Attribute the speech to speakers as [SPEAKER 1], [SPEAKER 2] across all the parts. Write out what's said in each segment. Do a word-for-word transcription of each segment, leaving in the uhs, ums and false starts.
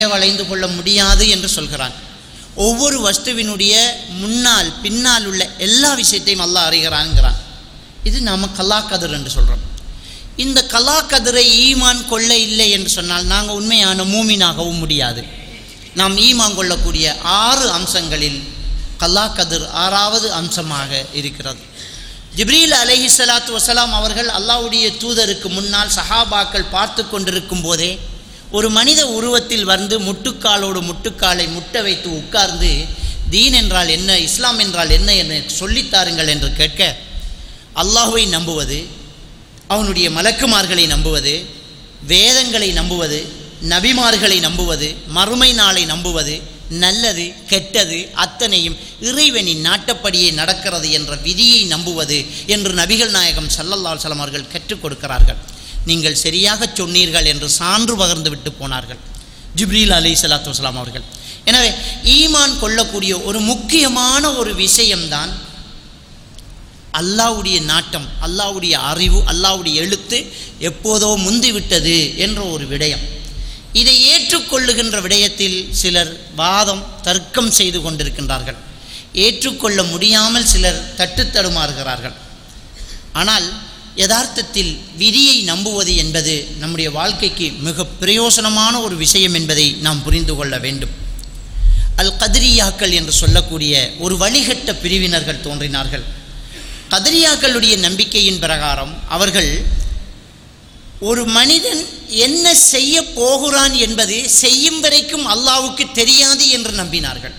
[SPEAKER 1] வளைந்து கொள்ள முடியாது என்று சொல்கிறான். ஒவ்வொரு வஸ்துவினுடைய முன்னால் பின்னால் உள்ள எல்லா விஷயத்தையும் அல்லாஹ் அறிகிறான்ங்கிறான். இது நாம் கலா கதிர் என்று சொல்கிறோம். இந்த கலா கதிரை ஈமான் கொள்ள இல்லை என்று சொன்னால் நாங்கள் உண்மையான மூமினாகவும் முடியாது. நாம் ஈமான் கொள்ளக்கூடிய ஆறு அம்சங்களில் கலா கதிர் ஆறாவது அம்சமாக இருக்கிறது. ஜிப்ரீல் அலைஹிஸ்ஸலாத்து வஸலாம் அவர்கள் அல்லாஹ்வுடைய தூதருக்கு முன்னால் சஹாபாக்கள் பார்த்து கொண்டிருக்கும் போதே ஒரு மனித உருவத்தில் வந்து முட்டுக்காலோடு முட்டுக்காலை முட்ட வைத்து உட்கார்ந்து தீன் என்றால் என்ன, இஸ்லாம் என்றால் என்ன என்று சொல்லித்தாருங்கள் என்று கேட்க, அல்லாஹுவை நம்புவது, அவனுடைய மலக்குமார்களை நம்புவது, வேதங்களை நம்புவது, நபிமார்களை நம்புவது, மறுமை நாளை நம்புவது, நல்லது கெட்டது அத்தனையும் இறைவனின் நாட்டப்படியே நடக்கிறது என்ற விதியை நம்புவது என்று நபிகள் நாயகம் ஸல்லல்லாஹு அலைஹி வஸல்லம் அவர்கள் கற்றுக் கொடுக்கிறார்கள். நீங்கள் சரியாக சொன்னீர்கள் என்று சான்று பகர்ந்து விட்டு போனார்கள் ஜிப்ரீல் அலைஹிஸ்ஸலாத்து வஸலாம் அவர்கள். எனவே ஈமான் கொள்ளக்கூடிய ஒரு முக்கியமான ஒரு விஷயம்தான் அல்லாஹ்வுடைய நாட்டம், அல்லாஹ்வுடைய அறிவு, அல்லாஹ்வுடைய எழுத்து எப்போதோ முந்திவிட்டது என்ற ஒரு விடயம். இதை ஏற்றுக்கொள்ளுகின்ற விடயத்தில் சிலர் வாதம் தர்க்கம் செய்து கொண்டிருக்கின்றார்கள். ஏற்றுக்கொள்ள முடியாமல் சிலர் தட்டு தடுமாறுகிறார்கள். ஆனால் யதார்த்தத்தில் விதியை நம்புவது என்பது நம்முடைய வாழ்க்கைக்கு மிக பிரயோசனமான ஒரு விஷயம் என்பதை நாம் புரிந்து கொள்ள வேண்டும். அல் கத்ரியாக்கள் என்று சொல்லக்கூடிய ஒரு வழிகட்ட பிரிவினர்கள் தோன்றினார்கள். கத்ரியாக்களுடைய நம்பிக்கையின் பிரகாரம் அவர்கள் ஒரு மனிதன் என்ன செய்ய போகிறான் என்பது செய்யும் வரைக்கும் அல்லாஹ்வுக்கு தெரியாது என்று நம்பினார்கள்.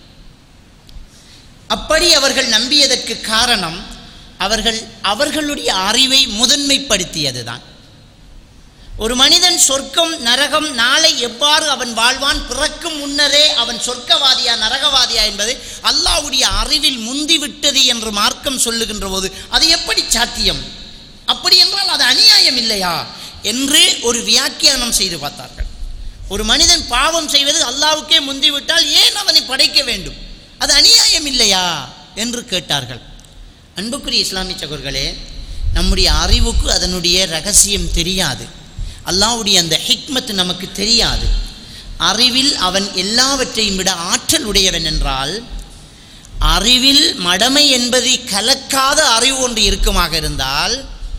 [SPEAKER 1] அப்படி அவர்கள் நம்பியதற்கு காரணம் அவர்கள் அவர்களுடைய அறிவை முதன்மைப்படுத்தியதுதான். ஒரு மனிதன் சொர்க்கம் நரகம் நாளை எவ்வாறு அவன் வாழ்வான், பிறக்கும் முன்னரே அவன் சொர்க்கவாதியா நரகவாதியா என்பது அல்லாஹ்வுடைய அறிவில் முந்திவிட்டது என்று மார்க்கம் சொல்லுகின்ற போது அது எப்படி சாத்தியம்? அப்படி என்றால் அது அநியாயம் இல்லையா என்று ஒரு வியாக்கியானம் செய்து பார்த்தார்கள். ஒரு மனிதன் பாவம் செய்வது அல்லாஹ்வுக்கே முந்திவிட்டால் ஏன் அவனை படைக்க வேண்டும்? அது அநியாயம் இல்லையா என்று கேட்டார்கள். அன்புக்குரிய இஸ்லாமிய சகோதரர்களே, நம்முடைய அறிவுக்கு அதனுடைய ரகசியம் தெரியாது. அல்லாஹ்வுடைய அந்த ஹிக்மத் நமக்கு தெரியாது. அறிவில் அவன் எல்லாவற்றையும் விட ஆற்றல் உடையவன் என்றால், அறிவில் மடமை என்பதை கலக்காத அறிவு ஒன்று இருக்குமாக இருந்தால்,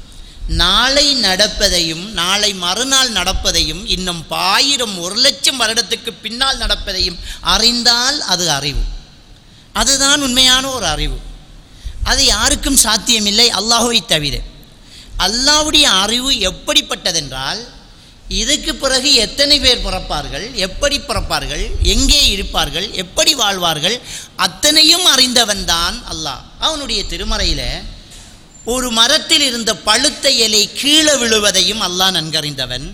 [SPEAKER 1] நாளை நடப்பதையும் நாளை மறுநாள் நடப்பதையும் இன்னும் ஆயிரம் ஒரு லட்சம் வருடத்துக்கு பின்னால் நடப்பதையும் அறிந்தால் அது அறிவு. அதுதான் உண்மையான ஒரு அறிவு. அது யாருக்கும் சாத்தியமில்லை அல்லாஹ்வை தவிர. அல்லாஹ்வுடைய அறிவு எப்படிப்பட்டதென்றால், இதுக்கு பிறகு எத்தனை பேர் பிறப்பார்கள், எப்படி பிறப்பார்கள், எங்கே இருப்பார்கள், எப்படி வாழ்வார்கள் அத்தனையும் அறிந்தவன் தான் அல்லாஹ். அவனுடைய திருமறையில் ஒரு மரத்தில் இருந்த பழுத்த இலை கீழே விழுவதையும் அல்லாஹ் நன்கறிந்தவன்.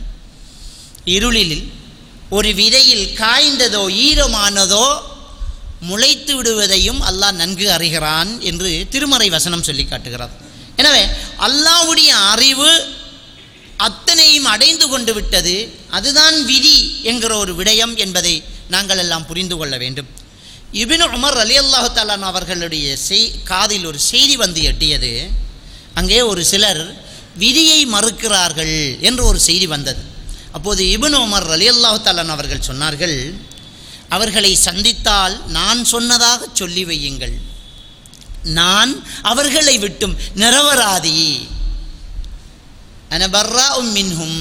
[SPEAKER 1] இருளில் ஒரு விதையில் காய்ந்ததோ ஈரமானதோ முளைத்து விடுவதையும் அல்லாஹ் நன்கு அறிகிறான் என்று திருமறை வசனம் சொல்லி காட்டுகிறது. எனவே அல்லாஹ்வுடைய அறிவு அத்தனையும் அடைந்து கொண்டு விட்டது. அதுதான் விதி என்கிற ஒரு விடயம் என்பதை நாங்கள் எல்லாம் புரிந்து கொள்ள வேண்டும். இப்னு உமர் ரலியல்லாஹு தஆலா அவர்களுடைய செய் காதில் ஒரு செய்தி வந்து எட்டியது. அங்கே ஒரு சிலர் விதியை மறுக்கிறார்கள் என்று ஒரு செய்தி வந்தது. அப்போது இப்னு உமர் ரலியல்லாஹு தஆலா அவர்கள் சொன்னார்கள், அவர்களை சந்தித்தால் நான் சொன்னதாக சொல்லி வையுங்கள், நான் அவர்களை விட்டும் நிரபராதி, அன பர்ராஉம் மின்ஹும்,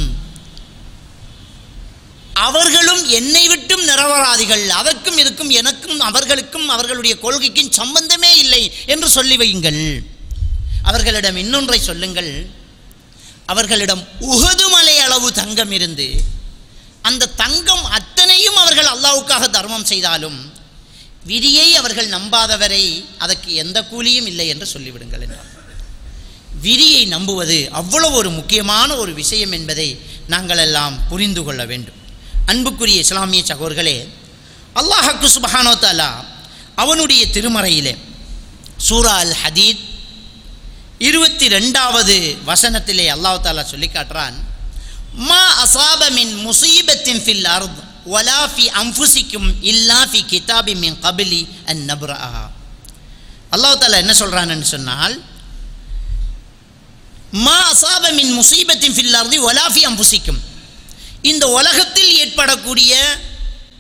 [SPEAKER 1] அவர்களும் என்னை விட்டும் நிரபராதிகள், அதற்கும் இருக்கும் எனக்கும் அவர்களுக்கும் அவர்களுடைய கொள்கைக்கும் சம்பந்தமே இல்லை என்று சொல்லி வையுங்கள். அவர்களிடம் இன்னொன்றை சொல்லுங்கள், அவர்களிடம் உஹது மலை அளவு தங்கம் இருந்து அந்த தங்கம் அத்தனையும் அவர்கள் அல்லாஹ்வுக்காக தர்மம் செய்தாலும் விதியை அவர்கள் நம்பாதவரை அதற்கு எந்த கூலியும் இல்லை என்று சொல்லிவிடுங்கள் என்றார். விதியை நம்புவது அவ்வளவு ஒரு முக்கியமான ஒரு விஷயம் என்பதை நாங்கள் எல்லாம் புரிந்து கொள்ள வேண்டும். அன்புக்குரிய இஸ்லாமிய சகோதரர்களே, அல்லாஹ் சுப்ஹானஹு வ தஆலா அவனுடைய திருமறையிலே சூரா அல் ஹதீத் இருபத்தி ரெண்டாவது வசனத்திலே அல்லாஹ் தஆலா சொல்லி காட்டுறான், மா அஸாப மின் முஸீபத்தின் ஃபில் அர்த் வலா ஃபி அன்ஃபுசிக்கும் இல்லா ஃபி கிதாபி மின் கப்லி அன் நப்ரஅஹா. அல்லாஹ் தஆலா என்ன சொல்றான்னு சொன்னால், மா அஸாப மின் முஸீபத்தின் ஃபில் அர்தி வலா ஃபி அன்ஃபுசிக்கும், இந்த உலகத்தில் ஏற்படக்கூடிய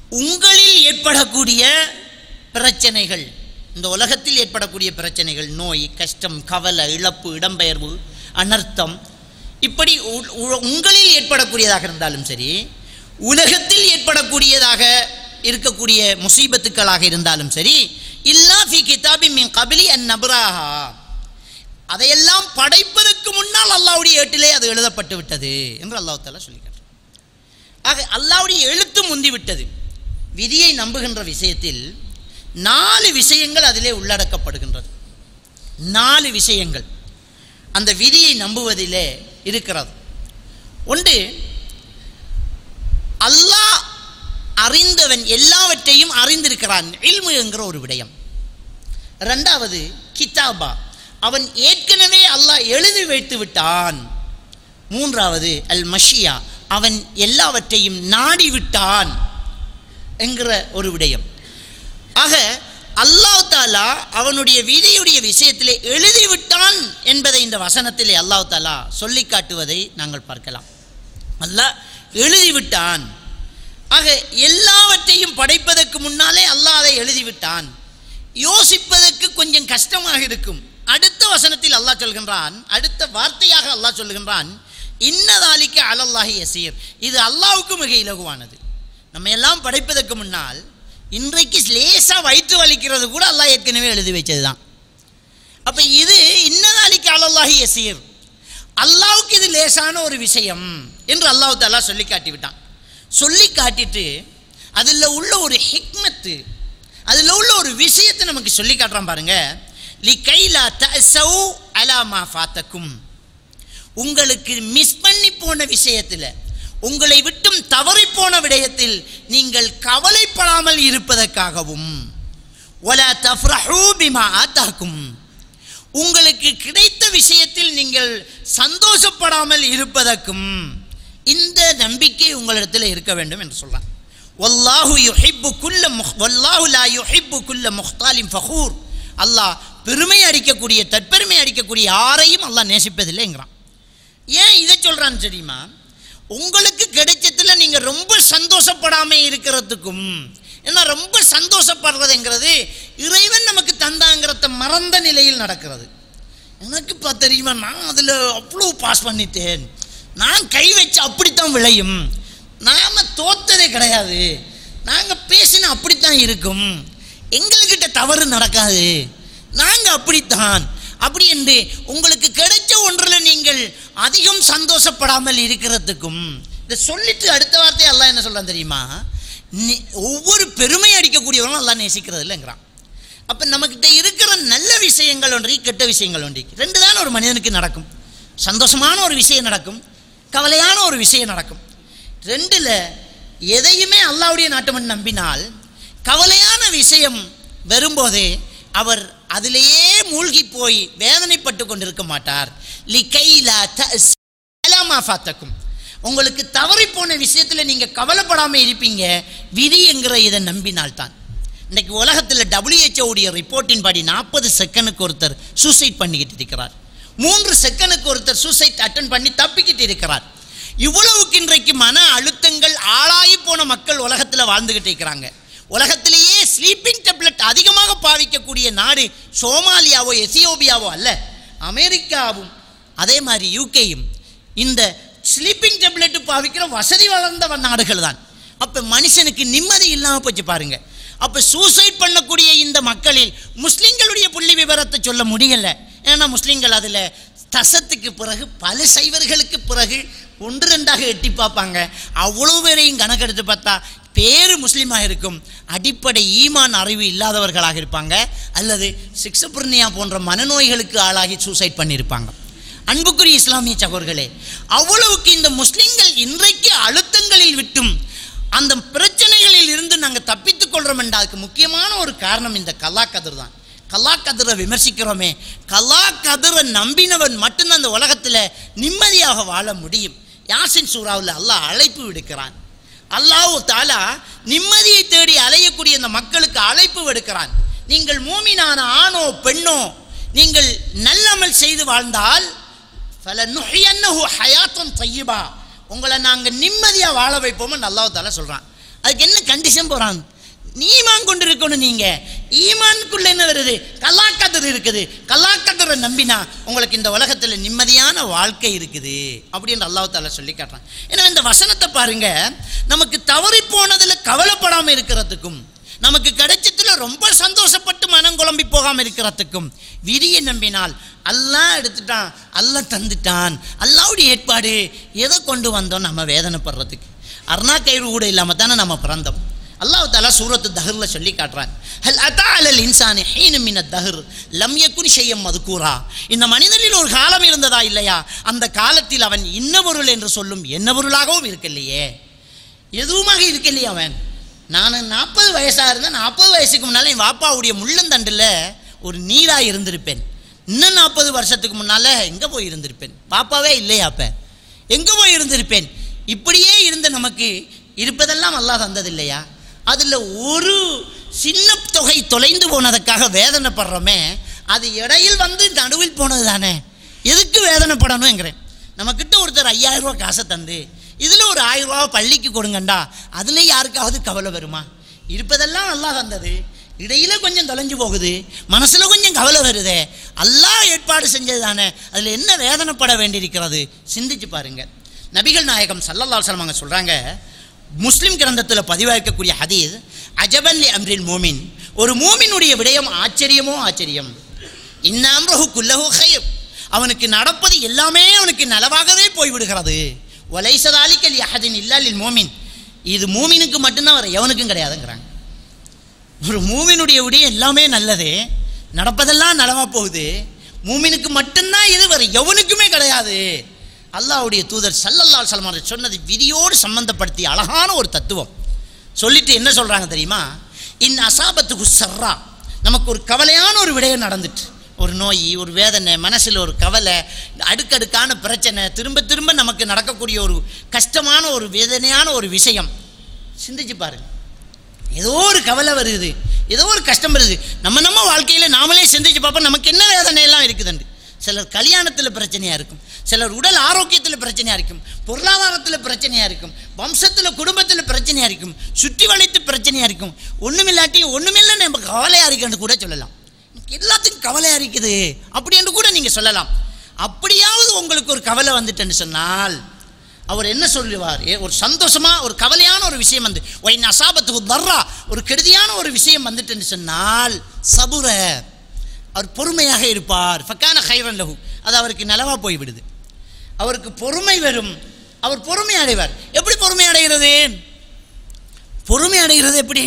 [SPEAKER 1] உங்களில் ஏற்படக்கூடிய பிரச்சனைகள், இந்த உலகத்தில் ஏற்படக்கூடிய பிரச்சனைகள், நோய், கஷ்டம், கவலை, இழப்பு, இடம்பெயர்வு, அனர்த்தம், இப்படி உங்களில் ஏற்படக்கூடியதாக இருந்தாலும் சரி, உலகத்தில் ஏற்படக்கூடியதாக இருக்கக்கூடிய முசீபத்துக்களாக இருந்தாலும் சரி, இல்லா ஃபி கிதாபி மின் கபிலி அன் நப்ராஹா, அதையெல்லாம் படைப்பதற்கு முன்னால் அல்லாஹ்வுடைய ஏட்டிலே அது எழுதப்பட்டு விட்டது என்று அல்லாஹ் தஆலா சொல்லிக்கிறார். ஆக அல்லாஹ்வுடைய எழுத்து முந்தி விட்டது. விதியை நம்புகின்ற விஷயத்தில் நாலு விஷயங்கள் அதிலே உள்ளடக்கப்படுகின்றது. நாலு விஷயங்கள் அந்த விதியை நம்புவதிலே இருக்கிறது. ஒன்று, அல்லாஹ் அறிந்தவன், எல்லாவற்றையும் அறிந்திருக்கிறான், இல்மு என்கிற ஒரு விடயம். இரண்டாவது, கிதாபா, அவன் ஏற்கனவே அல்லாஹ் எழுதி வைத்து விட்டான். மூன்றாவது, அல் மஷியா, அவன் எல்லாவற்றையும் நாடி விட்டான் என்கிற ஒரு விடயம். ஆக அல்லாஹ் தஆலா அவனுடைய விதியுடைய விஷயத்திலே எழுதிவிட்டான் என்பதை இந்த வசனத்திலே அல்லாஹ் தஆலா சொல்லி காட்டுவதை நாங்கள் பார்க்கலாம். அல்லாஹ் எழுதிவிட்டான். ஆக எல்லாவற்றையும் படைப்பதற்கு முன்னாலே அல்லாஹ் அதை எழுதிவிட்டான். யோசிப்பதற்கு கொஞ்சம் கஷ்டமாக இருக்கும். அடுத்த வசனத்தில் அல்லாஹ் சொல்கின்றான், அடுத்த வார்த்தையாக அல்லாஹ் சொல்கின்றான், இன்னதாலிக்க அலல்லாஹி யஸீர், இது அல்லாஹ்வுக்கு மிக இலகுவானது. நம்ம எல்லாம் படைப்பதற்கு முன்னால் இன்றைக்கு லேசாக வயிற்று வலிக்கிறது கூட அல்லாஹ் ஏற்கனவே எழுதி வச்சது தான். அப்போ இது இன்னதாலிக்க அலல்லாஹி யஸீர், அல்லாஹ்வுக்கு இது லேசான ஒரு விஷயம் என்று அல்லாஹ் தஆலா சொல்லி காட்டிவிட்டான். சொல்லி காட்டிட்டு அதில் உள்ள ஒரு ஹிக்மத்து, அதில் உள்ள ஒரு விஷயத்தை நமக்கு சொல்லி காட்டுறான் பாருங்க. லிகைலா தஅஸவு அலா மா ஃபாத்தக்கும், உங்களுக்கு மிஸ் பண்ணி போன விஷயத்தில், உங்களை விட்டும் தவறி போன விடயத்தில் நீங்கள் கவலைப்படாமல் இருப்பதற்காகவும், வலா தஃப்ரஹூ பிமா ஆதாக்கும், உங்களுக்கு கிடைத்த விஷயத்தில் நீங்கள் சந்தோஷப்படாமல் இருப்பதற்கும் இந்த நம்பிக்கை உங்களிடத்தில் இருக்க வேண்டும் என்று சொல்றான். வல்லாஹு யுஹிப்பு குல்ல வல்லாஹு லா யுஹிப்பு குல்ல முஹ்தாலின் ஃபகூர், அல்லாஹ் பெருமை அடிக்கக்கூடிய, தற்பெருமை அடிக்கக்கூடிய யாரையும் அல்லாஹ் நேசிப்பதில்லைங்கிறான். ஏன் இதை சொல்றான்னு தெரியுமா? உங்களுக்கு கிடைச்சதுல நீங்க ரொம்ப சந்தோஷப்படாம இருக்கிறதுக்கும், ஏன்னா ரொம்ப சந்தோஷப்படுறதுங்கிறது இறைவன் நமக்கு தந்தாங்கிறத மறந்த நிலையில் நடக்கிறது. எனக்கு இப்போ தெரியுமா, நான் அதில் அவ்வளோ பாஸ் பண்ணிட்டேன், நான் கை வச்சு அப்படித்தான் விளையும், நாம் தோத்ததே கிடையாது, நாங்கள் பேசினா அப்படித்தான் இருக்கும், எங்கள்கிட்ட தவறு நடக்காது, நாங்கள் அப்படித்தான், அப்படி என்று உங்களுக்கு கிடைச்ச ஒன்றில் நீங்கள் அதிகம் சந்தோஷப்படாமல் இருக்கிறதுக்கும், இதை சொல்லிட்டு அடுத்த வார்த்தை அல்லாஹ் என்ன சொல்கிறான் தெரியுமா? ஒவ்வொரு பெருமை அடிக்கக்கூடியவங்களும் அல்லாஹ் நேசிக்கிறது இல்லைங்கிறான். அப்போ நம்மக்கிட்ட இருக்கிற நல்ல விஷயங்கள் ஒன்றி, கெட்ட விஷயங்கள் ஒன்றி, ரெண்டு தான் ஒரு மனிதனுக்கு நடக்கும். சந்தோஷமான ஒரு விஷயம் நடக்கும், கவலையான ஒரு விஷயம் நடக்கும். ரெண்டில் எதையுமே அல்லாஹ்வுடைய நாட்டமன் நம்பினால் கவலையான விஷயம் வரும்போதே அவர் அதிலேயே மூழ்கி போய் வேதனைப்பட்டு கொண்டிருக்க மாட்டார். லிகைலா தஅஸலமா ஃபாத்தக்கும், உங்களுக்கு தவறி போன விஷயத்தில் நீங்கள் கவலைப்படாமல் இருப்பீங்க விதி என்கிற இதை நம்பினால்தான். இன்னைக்கு உலகத்தில் டபிள்யூஹெச்ஓடைய ரிப்போர்ட்டின் படி நாற்பது செகண்டுக்கு ஒருத்தர் சூசைட் பண்ணிக்கிட்டு இருக்கிறார், மூன்று செகண்டுக்கு ஒருத்தர் சூசைட் அட்டன் பண்ணி தப்பிக்கிட்டு இருக்கிறார். இவ்வளவுக்கு இன்றைக்கு மன அழுத்தங்கள் ஆளாகி போன மக்கள் உலகத்தில் வாழ்ந்துகிட்டு இருக்கிறாங்க. உலகத்திலேயே ஸ்லீப்பிங் டேப்லெட் அதிகமாக பாவிக்கக்கூடிய நாடு சோமாலியாவோ எத்தியோப்பியாவோ அல்ல, அமெரிக்காவும் அதே மாதிரி யூகேயும் இந்த ஸ்லீப்பிங் டேப்லெட் பாவிக்கிற வசதி வளர்ந்த நாடுகள் தான். அப்போ மனுஷனுக்கு நிம்மதி இல்லாமல் போச்சு பாருங்க. அப்போ சூசைட் பண்ணக்கூடிய இந்த மக்களில் முஸ்லீம்களுடைய புள்ளி விவரத்தை சொல்ல முடியல. ஏன்னா முஸ்லீம்கள் அதில் தசத்துக்கு பிறகு பல சைவர்களுக்கு பிறகு ஒன்று ரெண்டாக எட்டி பார்ப்பாங்க. அவ்வளோ பேரையும் கணக்கெடுத்து பார்த்தா பேரு முஸ்லீமாக இருக்கும், அடிப்படை ஈமான் அறிவு இல்லாதவர்களாக இருப்பாங்க, அல்லது சிக்ஸபுர்னியா போன்ற மனநோய்களுக்கு ஆளாகி சூசைட் பண்ணியிருப்பாங்க. அன்புக்குரிய இஸ்லாமிய சகோதரர்களே, அவ்வளவுக்கு இந்த முஸ்லீம்கள் இன்றைக்கு அழுத்தங்களில் விட்டும் அந்த பிரச்சனைகளில் இருந்து நாங்கள் தப்பித்துக் கொள்கிறோம் என்றால் அதுக்கு முக்கியமான ஒரு காரணம் இந்த கலா கதிர் தான். கலா கதிரை விமர்சிக்கிறோமே, கலா கதிரை நம்பினவன் மட்டும்தான் அந்த உலகத்தில் நிம்மதியாக வாழ முடியும். யாசின் சூராவில் அல்லாஹ் அழைப்பு விடுக்கிறான். அல்லாஹ் தஆலா நிம்மதியை தேடி அலையக்கூடிய அந்த மக்களுக்கு அழைப்பு விடுக்கிறான். நீங்கள் மூமினான ஆணோ பெண்ணோ நீங்கள் நல்லமல் செய்து வாழ்ந்தால் ஃபலனுஹியன்னஹு ஹயாத்தன் தய்யிபா, உங்களை நாங்கள் நிம்மதியாக வாழ வைப்போம்னு அல்லாஹ் தஆலா சொல்கிறான். அதுக்கு என்ன கண்டிஷன் போகிறான்? ஈமான் கொண்டு இருக்கணும். நீங்கள் ஈமானுக்குள்ள என்ன வருது? கல்லாக்கதர் இருக்குது. கல்லாக்கதரை நம்பினா உங்களுக்கு இந்த உலகத்தில் நிம்மதியான வாழ்க்கை இருக்குது அப்படின்னு அல்லாஹ் தஆலா சொல்லி காட்டுறான். ஏன்னா இந்த வசனத்தை பாருங்க, நமக்கு தவறி போனதில் கவலைப்படாமல் இருக்கிறதுக்கும், நமக்கு கிடைச்சதுல ரொம்ப சந்தோஷப்பட்டு மனம் குழம்பி போகாமல் இருக்கிறதுக்கும், விதியை நம்பினால் அல்லாஹ் எடுத்துட்டான், அல்லாஹ் தந்துட்டான், அல்லாஹ்வுடைய ஏற்பாடு, எதை கொண்டு வந்தோம் நம்ம வேதனைப்படுறதுக்கு? அருணா கயிறு கூட இல்லாமல் தானே நம்ம பிறந்தோம். அல்லாஹ் தஆலா சூரத்து தஹ்ரில் சொல்லி காட்டுறான், ஹல் அத்தா அலல் இன்சானி ஹீனும் மினத் தஹ்ர் லம் யகுன் ஷையன் மذ்கூரா. இந்த மனிதனில் ஒரு காலம் இருந்ததா இல்லையா, அந்த காலத்தில் அவன் இன்ன பொருள் என்று சொல்லும் என்ன பொருளாகவும் இருக்கலையே, எதுவுமாக இருக்கலையே. அவன் நான் நாற்பது வயசாக இருந்தேன், நாற்பது வயசுக்கு முன்னால் என் வாப்பாவுடைய முள்ளந்தண்டில் ஒரு நீராக இருந்திருப்பேன். இன்னும் நாற்பது வருஷத்துக்கு முன்னால் எங்கே போய் இருந்திருப்பேன்? பாப்பாவே இல்லையா, அப்போ எங்கே போய் இருந்திருப்பேன்? இப்படியே இருந்த நமக்கு இருப்பதெல்லாம் அல்லாஹ் தந்தது இல்லையா? அதில் ஒரு சின்ன தொகை தொலைந்து போனதுக்காக வேதனைப்படுறோமே, அது இடையில் வந்து நடுவில் போனது தானே, எதுக்கு வேதனைப்படணுங்கிறேன். நம்மக்கிட்ட ஒருத்தர் ஐயாயிரம் ரூபா காசை தந்து இதில் ஒரு ஆயிரம் ரூபா பள்ளிக்கு கொடுங்கண்டா, அதில் யாருக்காவது கவலை வருமா? இருப்பதெல்லாம் அல்லாஹ் தந்தது, இடையில் கொஞ்சம் தொலைஞ்சு போகுது, மனசில் கொஞ்சம் கவலை வருதே, அல்லாஹ் ஏற்பாடு செஞ்சது தானே, அதில் என்ன வேதனைப்பட வேண்டியிருக்கிறது? சிந்திச்சு பாருங்கள். நபிகள் நாயகம் ஸல்லல்லாஹு அலைஹி வஸல்லம் சொல்கிறாங்க, முஸ்லிம் கிரந்தத்தில் பதிவாக்கக்கூடிய ஹதீஸ், அஜபன் லி அம்ரில் மூமின், ஒரு மூமினுடைய விடயம் ஆச்சரியமோ ஆச்சரியம், இன்ன அம்ரஹு குல்லஹு கைர், அவனுக்கு நடப்பது எல்லாமே அவனுக்கு நலவாகவே போய்விடுகிறது. வலைஸ ஸாலிக லி அஹதின் இல்லா லில் மூமின், இது மூமினுக்கு மட்டும்தான், வர எவனுக்கும் கிடையாதுங்கிறாங்க. ஒரு மூமினுடைய விடயம் எல்லாமே நல்லது, நடப்பதெல்லாம் நலமாக போகுது, மூமினுக்கு மட்டும்தான் இது, வர எவனுக்குமே கிடையாது. அல்லாஹ்வுடைய தூதர் ஸல்லல்லாஹு அலைஹி வஸல்லம் சொன்னது விதியோடு சம்பந்தப்படுத்தி அழகான ஒரு தத்துவம் சொல்லிட்டு என்ன சொல்கிறாங்க தெரியுமா? இன் அசாபத்துக்கு சர்ரா, நமக்கு ஒரு கவலையான ஒரு விடயம் நடந்துட்டு, ஒரு நோய், ஒரு வேதனை, மனசில் ஒரு கவலை, அடுக்கடுக்கான பிரச்சனை, திரும்ப திரும்ப நமக்கு நடக்கக்கூடிய ஒரு கஷ்டமான ஒரு வேதனையான ஒரு விஷயம். சிந்திச்சு பாருங்க, ஏதோ ஒரு கவலை வருது, ஏதோ ஒரு கஷ்டம் வருது, நம்ம நம்ம வாழ்க்கையில் நாமளே சிந்திச்சு பார்ப்போம் நமக்கு என்ன வேதனையெல்லாம் இருக்குதுண்டு. சிலர் கல்யாணத்தில் பிரச்சனையாக இருக்கும், சிலர் உடல் ஆரோக்கியத்தில் பிரச்சனையாக இருக்கும், பொருளாதாரத்தில் பிரச்சனையாக இருக்கும், வம்சத்தில் குடும்பத்தில் பிரச்சனையாக இருக்கும், சுற்றி வளைத்து பிரச்சனையாக இருக்கும். ஒன்றுமில்லாட்டி ஒன்றுமில்லை நம்ம கவலையாக இருக்குன்னு கூட சொல்லலாம். எல்லாத்துக்கும் கவலையாக இருக்குது அப்படி என்று கூட நீங்கள் சொல்லலாம். அப்படியாவது உங்களுக்கு ஒரு கவலை வந்துட்டுன்னு சொன்னால் அவர் என்ன சொல்லுவார்? ஒரு சந்தோஷமாக ஒரு கவலையான ஒரு விஷயம் வந்து ஒயின் அசாபத்துக்கு தர்றா, ஒரு கெடுதியான ஒரு விஷயம் வந்துட்டுன்னு சொன்னால் சபுர, அவர் பொறுமையாக இருப்பார். ஃபக்கான கைரன் லஹு, அது அவருக்கு நலவாக போய்விடுது, அவருக்கு பொறுமை வரும், அவர் பொறுமை அடைவார். எப்படி பொறுமை அடைகிறது? பொறுமை அடைகிறது எப்படி?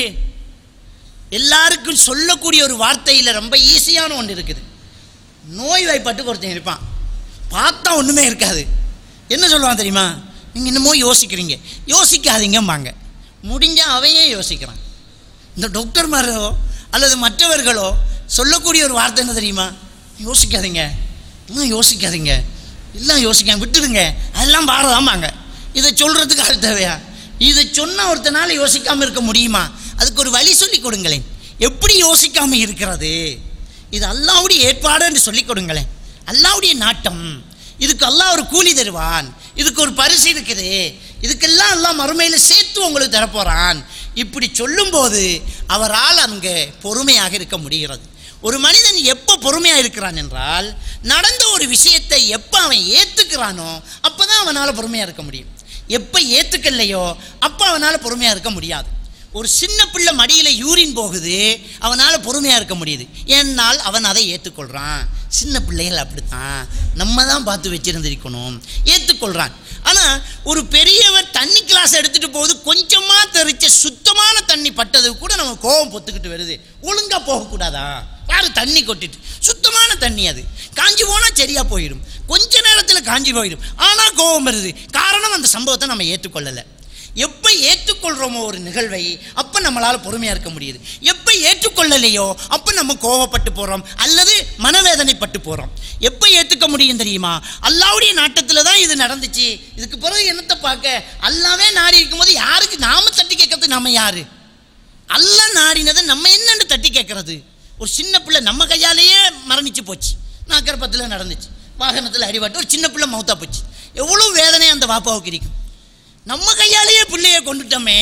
[SPEAKER 1] எல்லாருக்கும் சொல்லக்கூடிய ஒரு வார்த்தையில் ரொம்ப ஈஸியான ஒன்று இருக்குது. நோய் வாய்ப்பட்டு ஒருத்தன் இருப்பான், பார்த்தா ஒன்றுமே இருக்காது, என்ன சொல்லுவான் தெரியுமா? நீங்கள் என்னமோ யோசிக்கிறீங்க, யோசிக்காதீங்கம்பாங்க. முடிஞ்சால் அவையே யோசிக்கிறான். இந்த டாக்டர்மாரோ அல்லது மற்றவர்களோ சொல்லக்கூடிய ஒரு வார்த்தை என்ன தெரியுமா? யோசிக்காதீங்க, இன்னும் யோசிக்காதீங்க, எல்லாம் யோசிக்காம விட்டுடுங்க, அதெல்லாம் பாரதாமாங்க. இதை சொல்கிறதுக்கு ஆள் தேவையா? இதை சொன்னால் ஒருத்தனால யோசிக்காமல் இருக்க முடியுமா? அதுக்கு ஒரு வழி சொல்லி கொடுங்களேன். எப்படி யோசிக்காமல் இருக்கிறது? இது அல்லாஹ்வுடைய ஏற்பாடு என்று சொல்லிக் கொடுங்களேன். அல்லாஹ்வுடைய நாட்டம், இதுக்கு அல்லாஹ் ஒரு கூலி தருவான், இதுக்கு ஒரு பரிசு இருக்குது, இதுக்கெல்லாம் அல்லாஹ் மறுமையில் சேர்த்து உங்களுக்கு தரப்போகிறான். இப்படி சொல்லும்போது அவரால் அங்கே பொறுமையாக இருக்க முடிகிறது. ஒரு மனிதன் எப்போ பொறுமையாக இருக்கிறான் என்றால், நடந்த ஒரு விஷயத்தை எப்போ அவன் ஏற்றுக்கிறானோ அப்போ தான் அவனால் பொறுமையாக இருக்க முடியும். எப்போ ஏற்றுக்கலையோ அப்போ அவனால் பொறுமையாக இருக்க முடியாது. ஒரு சின்ன பிள்ளை மடியில் யூரின் போகுது, அவனால் பொறுமையாக இருக்க முடியுது, ஏன்னால் அவன் அதை ஏற்றுக்கொள்கிறான். சின்ன பிள்ளைகள் அப்படித்தான், நம்ம தான் பார்த்து வச்சுருந்திருக்கணும், ஏற்றுக்கொள்கிறான். ஆனால் ஒரு பெரியவர் தண்ணி கிளாஸ் எடுத்துகிட்டு போகுது, கொஞ்சமாக தெரிச்ச சுத்தமான தண்ணி பட்டது கூட நம்ம கோபம் பொத்துக்கிட்டு வருது. ஒழுங்காக போகக்கூடாதா? யார் தண்ணி கொட்டிட்டு, சுத்தமான தண்ணி, அது காஞ்சி போனால் சரியாக போயிடும், கொஞ்ச நேரத்தில் காஞ்சி போயிடும், ஆனால் கோபம் வருது. காரணம் அந்த சம்பவத்தை நம்ம ஏற்றுக்கொள்ளலை. எப்போ ஏற்றுக்கொள்கிறோமோ ஒரு நிகழ்வை அப்போ நம்மளால் பொறுமையாக இருக்க முடியுது. எப்போ ஏற்றுக்கொள்ளலையோ அப்போ நம்ம கோபப்பட்டு போகிறோம் அல்லது மனவேதனைப்பட்டு போகிறோம். எப்போ ஏற்றுக்க முடியும் தெரியுமா? அல்லாஹ்வுடைய நாட்டத்தில் தான் இது நடந்துச்சு, இதுக்கு பிறகு என்னத்தை பார்க்க? அல்லாவே நாடி இருக்கும்போது யாருக்கு நாம தட்டி கேட்கறது? நம்ம யார்? அல்லாஹ் நாடினதை நம்ம என்னென்னு தட்டி கேட்கறது? ஒரு சின்ன பிள்ளை நம்ம கையாலேயே மரணிச்சு போச்சு, நாக்கரப்பத்தில் நடந்துச்சு, வாகனத்தில் அடிபட்டு ஒரு சின்ன பிள்ளை மௌத்தா போச்சு, எவ்வளோ வேதனை அந்த வாப்பாவுக்கு இருக்கும். நம்ம கையாலேயே பிள்ளையை கொண்டுட்டோமே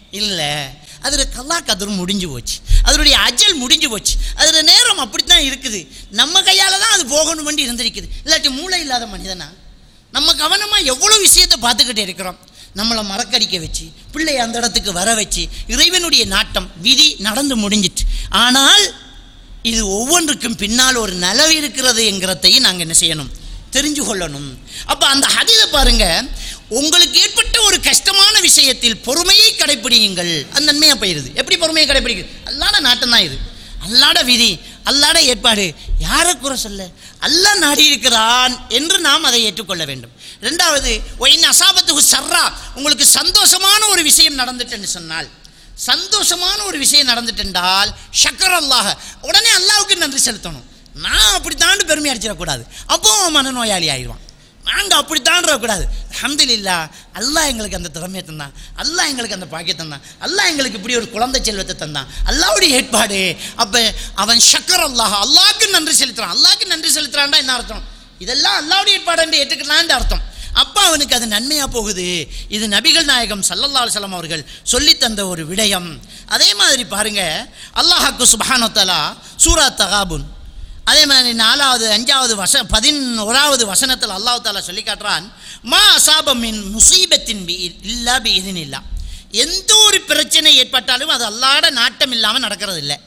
[SPEAKER 1] இல்லை, அதில் கல்லா கதிரும் முடிஞ்சு போச்சு, அதனுடைய அஜல் முடிஞ்சு போச்சு, அதில் நேரம் அப்படித்தான் இருக்குது. நம்ம கையால் தான் அது போகணும் வேண்டி இருந்திருக்குது. இல்லாட்டி மூளை இல்லாத மனிதனா நம்ம கவனமாக எவ்வளோ விஷயத்தை பார்த்துக்கிட்டே இருக்கிறோம். நம்மளை மறக்கடிக்க வச்சு பிள்ளையை அந்த இடத்துக்கு வர வச்சு இறைவனுடைய நாட்டம் விதி நடந்து முடிஞ்சிட்டு. ஆனால் இது ஒவ்வொன்றுக்கும் பின்னால் ஒரு நலவு இருக்கிறது என்கிறதையும் நாங்கள் என்ன செய்யணும், தெரிஞ்சு கொள்ளணும். அப்போ அந்த ஹதீஸை பாருங்க, உங்களுக்கு ஏற்பட்ட ஒரு கஷ்டமான விஷயத்தில் பொறுமையை கடைப்பிடியுங்கள், அது நன்மையாக போயிருது. எப்படி பொறுமையை கடைப்பிடிக்குது? அல்லாட நாட்டம் தான் இது, அல்லாட விதி, அல்லாட ஏற்பாடு. யாரை குறை சொல்ல, அல்லாஹ் நாடி இருக்கிறான் என்று நாம் அதை ஏற்றுக்கொள்ள வேண்டும். ரெண்டாவது, ஒயின் அசாபத்து சர்ரா, உங்களுக்கு சந்தோஷமான ஒரு விஷயம் நடந்துட்டுன்னு சொன்னால், சந்தோஷமான ஒரு விஷயம் நடந்துட்டென்றால் ஷக்கர் அல்லாஹ், உடனே அல்லாஹ்வுக்கு நன்றி செலுத்தணும். நான் அப்படித்தாண்டு பெருமை அடிச்சிடக்கூடாது, அப்போ மனநோயாளி ஆயிடுவான். நாங்கள் அப்படித்தாண்டக்கூடாது. அல்ஹம்துலில்லாஹ், அல்லாஹ் எங்களுக்கு அந்த திறமையை தந்தான், அல்லாஹ் எங்களுக்கு அந்த பாக்கியத்தை தந்தான், அல்லாஹ் எங்களுக்கு இப்படி ஒரு குழந்தை செல்வத்தை தந்தான், அல்லாஹ்வுடைய ஏற்பாடு. அப்போ அவன் ஷக்கர் அல்லாஹ், அல்லாஹ்க்கு நன்றி செலுத்துறான். அல்லாஹ்க்கு நன்றி செலுத்துறான்டா என்ன அர்த்தம்? இதெல்லாம் அல்லாஹ்வுடைய ஏற்பாடு என்று ஏற்றுக்கலான்னு அர்த்தம். அப்போ அவனுக்கு அது நன்மையாக போகுது. இது நபிகள் நாயகம் ஸல்லல்லாஹு அலைஹி வஸல்லம் அவர்கள் சொல்லித்தந்த ஒரு விடயம். அதே மாதிரி பாருங்க, அல்லாஹ்க்கு சுப்ஹானஹு வ தஆலா சூரா தகாபுன் அதே மாதிரி நாலாவது அஞ்சாவது வச பதினோராவது வசனத்தில் அல்லாஹ் தாலா சொல்லி காட்டுறான், மா அசாப மின் முசீபத்தின் பி இல்லா பி இதினில்லா, எந்த ஒரு பிரச்சனை ஏற்பட்டாலும் அது அல்லாஹ்ட நாட்டம் இல்லாமல் நடக்கிறது இல்லை.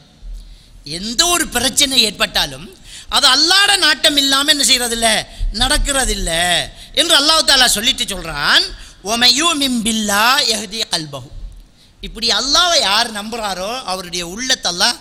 [SPEAKER 1] எந்த ஒரு பிரச்சனை ஏற்பட்டாலும் அது அல்லாஹ்ட நாட்டம் இல்லாமல் என்ன செய்கிறதில்ல, நடக்கிறதில்லை என்று அல்லாஹ் தாலா சொல்லிட்டு சொல்கிறான். ஒமையூ மிம்பில்லா யஹ்தி கல்பஹு, இப்படி அல்லாஹ்வை யார் நம்புகிறாரோ அவருடைய உள்ளத்தெல்லாம்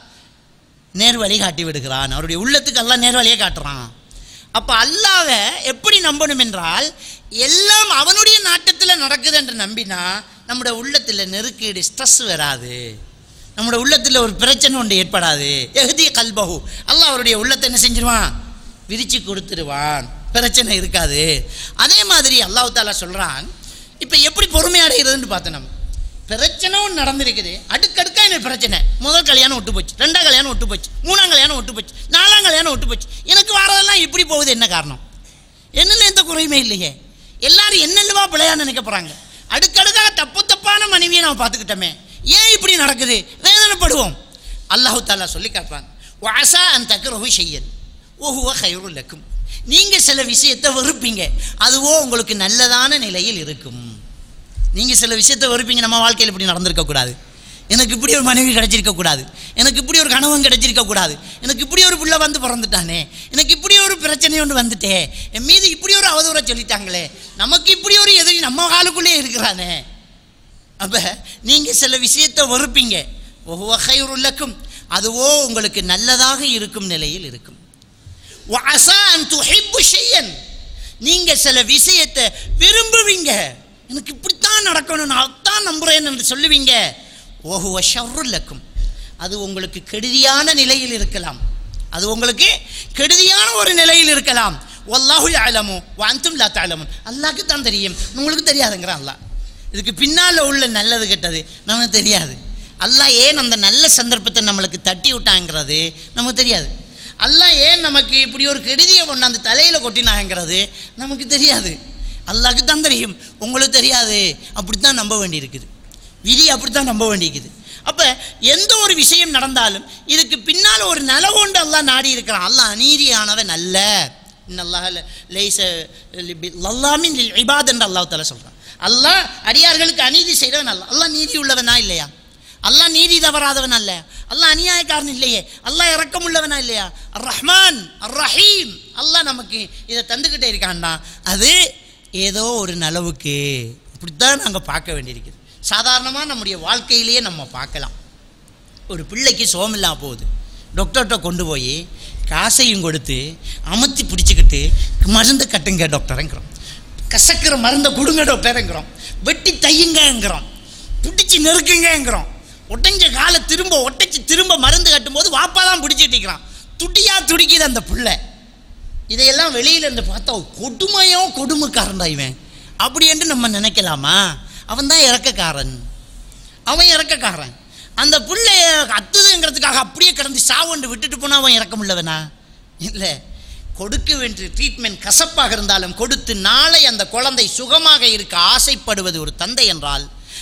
[SPEAKER 1] நேர்வழி காட்டி விடுகிறான். அவருடைய உள்ளத்துக்கு எல்லாம் நேர்வழியை காட்டுறான். அப்போ அல்லாஹ்வை எப்படி நம்பணும் என்றால், எல்லாம் அவனுடைய நாட்டத்தில் நடக்குது என்று நம்பினா நம்முடைய உள்ளத்தில் நெருக்கீடு ஸ்ட்ரெஸ் வராது, நம்முடைய உள்ளத்தில் ஒரு பிரச்சனை ஒன்று ஏற்படாது. எஹ்தி கல்பஹு, அல்லாஹ் அவருடைய உள்ளத்தை என்ன செஞ்சிருவான், விரிச்சு கொடுத்துருவான், பிரச்சனை இருக்காது. அதே மாதிரி அல்லாஹ் தாலா சொல்கிறான், இப்போ எப்படி பொறுமை அடைகிறதுன்னு பார்த்தோம். நம்ம பிரச்சனை ஒன்று நடந்திருக்குது, அடுக்கடுக்கா என்ன பிரச்சனை, முதல் கல்யாணம் விட்டு போச்சு, ரெண்டாம் கல்யாணம் விட்டு போச்சு, மூணாம் கல்யாணம் விட்டு போச்சு, நாலாம் கல்யாணம் விட்டு போச்சு, எனக்கு வரதெல்லாம் இப்படி போகுது, என்ன காரணம்? என்னென்ன எந்த குறையுமே இல்லையே, எல்லாரும் என்னென்னவா பிள்ளையான்னு நினைக்க போகிறாங்க. அடுக்கடுக்காக தப்பு தப்பான மனைவியை நம்ம பார்த்துக்கிட்டோமே, ஏன் இப்படி நடக்குது, வேதனைப்படுவோம். அல்லாஹ் தாலா சொல்லி காட்டுறான், வாசா அன் தக்ரஹு ஷையன் வஹுவ கைருல் லக்கும், நீங்கள் சில விஷயத்தை வெறுப்பீங்க, அதுவோ உங்களுக்கு நல்லதான நிலையில் இருக்கும். நீங்கள் சில விஷயத்தை வெறுப்பீங்க, நம்ம வாழ்க்கையில் இப்படி நடந்திருக்கக்கூடாது, எனக்கு இப்படி ஒரு மனைவி கிடைச்சிருக்கக்கூடாது, எனக்கு இப்படி ஒரு கணவன் கிடைச்சிருக்கக்கூடாது, எனக்கு இப்படி ஒரு பிள்ளை வந்து பிறந்துட்டானே, எனக்கு இப்படி ஒரு பிரச்சனை ஒன்று வந்துட்டே, என் மீது இப்படி ஒரு அவதூறை சொல்லிட்டாங்களே, நமக்கு இப்படி ஒரு எதிரி நம்ம காலுக்குள்ளே இருக்கிறானே. அப்போ நீங்கள் சில விஷயத்தை வெறுப்பீங்க, வஹுவ கைருல் லக்கும், அதுவோ உங்களுக்கு நல்லதாக இருக்கும் நிலையில் இருக்கும். வஅஸா அன் துஹிப்பு ஷையன், நீங்கள் சில விஷயத்தை விரும்புவீங்க, எனக்கு இப்படித்தான் நடக்கணும், நான் அதான் நம்புகிறேன் என்று சொல்லுவீங்க. வஹுவ ஷர்ருல் லக்கும், அது உங்களுக்கு கெடுதியான நிலையில் இருக்கலாம், அது உங்களுக்கு கெடுதியான ஒரு நிலையில் இருக்கலாம். வல்லாஹு யஅலமு வ அன்தும் லா தஅலமுன், அல்லாஹ்க்கு தான் தெரியும், உங்களுக்கு தெரியாதுங்கிறான் அல்லாஹ். இதுக்கு பின்னால் உள்ள நல்லது கெட்டது நமக்கு தெரியாது. அல்லாஹ் ஏன் அந்த நல்ல சந்தர்ப்பத்தை நம்மளுக்கு தட்டி விட்டாங்கிறது நமக்கு தெரியாது. அல்லாஹ் ஏன் நமக்கு இப்படி ஒரு கெடுதியை கொண்டாந்து தலையில் கொட்டினாங்கிறது நமக்கு தெரியாது. அல்லாஹ்க்கு தான் தெரியும், உங்களுக்கு தெரியாது. அப்படித்தான் நம்ப வேண்டியிருக்குது, விதி அப்படித்தான் நம்ப வேண்டியிருக்குது. அப்போ எந்த ஒரு விஷயம் நடந்தாலும் இதுக்கு பின்னால் ஒரு நலவோண்டு அல்லாஹ் நாடி இருக்கிறான். அல்லாஹ் அநீதியானவன் அல்ல. இன்னல்லாஹ் லைஸ லல்லாமின் லில் இபாத் என்று அல்லாஹ் தஆலா சொல்கிறான். அல்லாஹ் அடியார்களுக்கு அநீதி செய்கிறவன் அல்ல. அல்லாஹ் நீதி உள்ளவனா இல்லையா? அல்லாஹ் நீதி தவறாதவன் அல்ல. அல்லாஹ் அநியாயக்காரன் இல்லையே. அல்லாஹ் இரக்கமுள்ளவனா இல்லையா? அர் ரஹ்மான் அர் ரஹீம். அல்லாஹ் நமக்கு இதை தந்துக்கிட்டே இருக்கான்டா, அது ஏதோ ஒரு நலவுக்கு இப்படித்தான் நாங்கள் பார்க்க வேண்டியிருக்குது. சாதாரணமாக நம்முடைய வாழ்க்கையிலேயே நம்ம பார்க்கலாம். ஒரு பிள்ளைக்கு சோமில்லா போகுது, டாக்டர்கிட்ட கொண்டு போய் காசையும் கொடுத்து அமர்த்தி பிடிச்சிக்கிட்டு மருந்து கட்டுங்க டாக்டருங்கிறோம், கசக்கிற மருந்தை கொடுங்க டாக்டருங்கிறோம், வெட்டி தையுங்கிறோம், பிடிச்சி நெருக்குங்கிறோம். ஒட்டஞ்ச காலை திரும்ப ஒட்டச்சி திரும்ப மருந்து கட்டும்போது வாப்பா தான் பிடிச்சிட்டு இருக்கிறான், துடியா துடிக்குது அந்த பிள்ளை. இதையெல்லாம் வெளியில் இருந்து பார்த்தா கொடுமையோ கொடுமைக்காரன் தான் இவன் அப்படி என்று நம்ம நினைக்கலாமா? அவன் தான் இறக்கக்காரன், அவன் இறக்கக்காரன். அந்த பிள்ளைய அத்துதுங்கிறதுக்காக அப்படியே கிடந்து சாவண்டு விட்டுட்டு போனால் அவன் இறக்க முடியலவனா? இல்லை, கொடுக்க வேண்டிய ட்ரீட்மெண்ட் கசப்பாக இருந்தாலும் கொடுத்து நாளை அந்த குழந்தை சுகமாக இருக்க ஆசைப்படுவது ஒரு தந்தை என்றால்,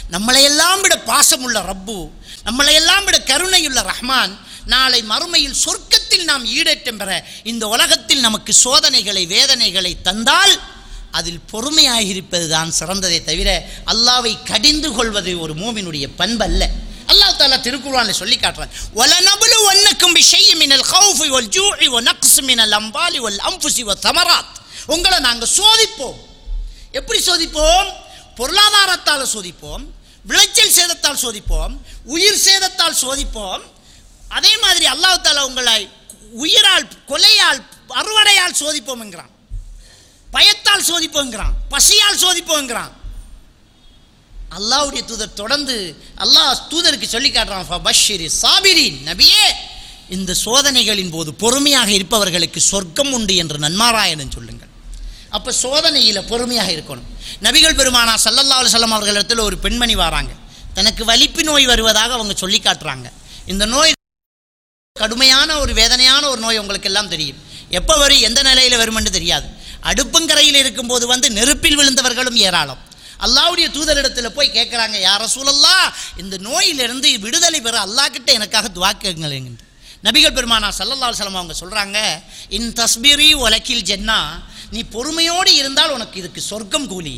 [SPEAKER 1] நம்மளையெல்லாம் விட பாசமுள்ள ரப்பு, நம்மளையெல்லாம் விட கருணையுள்ள ரஹ்மான் நாளை மறுமையில் சொர்க்கத்தில் நாம் ஈடேற்றம் பெற இந்த உலகத்தில் நமக்கு சோதனைகளை வேதனைகளை தந்தால் அதில் பொறுமையாக இருப்பது தான் சிறந்ததை தவிர அல்லாவை கடிந்து கொள்வது ஒரு மூமினுடைய பண்பல்ல. அல்லாஹ் தஆலா திருக்குர்ஆனில் சொல்லி காட்டுறான், வலனபுலுவன்னக்கும் பிஷைஇன் மினல் கௌஃபி வல் ஜூஇ வ நக்ஸி மினல் அம்வாலி வல் அன்ஃபுஸி வத் தமராத். உங்களை நாங்கள் சோதிப்போம். எப்படி சோதிப்போம்? பொருளாதாரத்தால் சோதிப்போம், விளைச்சல் சேதத்தால் சோதிப்போம், உயிர் சேதத்தால் சோதிப்போம். அதே மாதிரி அல்லாஹ் தஆலா உங்களை உயிரால், கொலையால், அறுவடையால் சோதிப்போம் என்கிறான், பயத்தால் சோதிப்போங்கிறான், பசியால் சோதிப்போங்கிறான். அல்லாஹ்வுடைய தூதர் தொடர்ந்து அல்லாஹ் தூதருக்கு சொல்லி காட்டுறான், ஃபபஷ்ஷிரி சாபிரீன், நபியே இந்த சோதனைகளின் போது பொறுமையாக இருப்பவர்களுக்கு சொர்க்கம் உண்டு என்று நன்மாராயணன் சொல்லுங்கள். அப்போ சோதனையில் பொறுமையாக இருக்கணும். நபிகள் பெருமானா ஸல்லல்லாஹு அலைஹி வஸல்லம் அவர்களிடத்தில் ஒரு பெண்மணி வராங்க, தனக்கு வலிப்பு நோய் வருவதாக அவங்க சொல்லி காட்டுறாங்க. இந்த நோய் கடுமையான ஒரு வேதனையான ஒரு நோய், உங்களுக்கு எல்லாம் தெரியும். எப்போ வரும், எந்த நிலையில் வரும் என்று தெரியாது. அடுப்பங்கரையில் இருக்கும்போது வந்து நெருப்பில் விழுந்தவர்களும் ஏராளம். அல்லாஹ்வுடைய தூதரிடத்தில் போய் கேட்குறாங்க, யா ரசூலல்லாஹ் இந்த நோயிலிருந்து விடுதலை பெற அல்லாஹ் கிட்ட எனக்காக துஆ கேளுங்க. நபிகள் பெருமானா ஸல்லல்லாஹு அலைஹி வஸல்லம் அவங்க சொல்கிறாங்க, இன் தஸ்பிரி வலக்கில் ஜன்னா, நீ பொறுமையோடு இருந்தால் உனக்கு இதுக்கு சொர்க்கம் கூலி,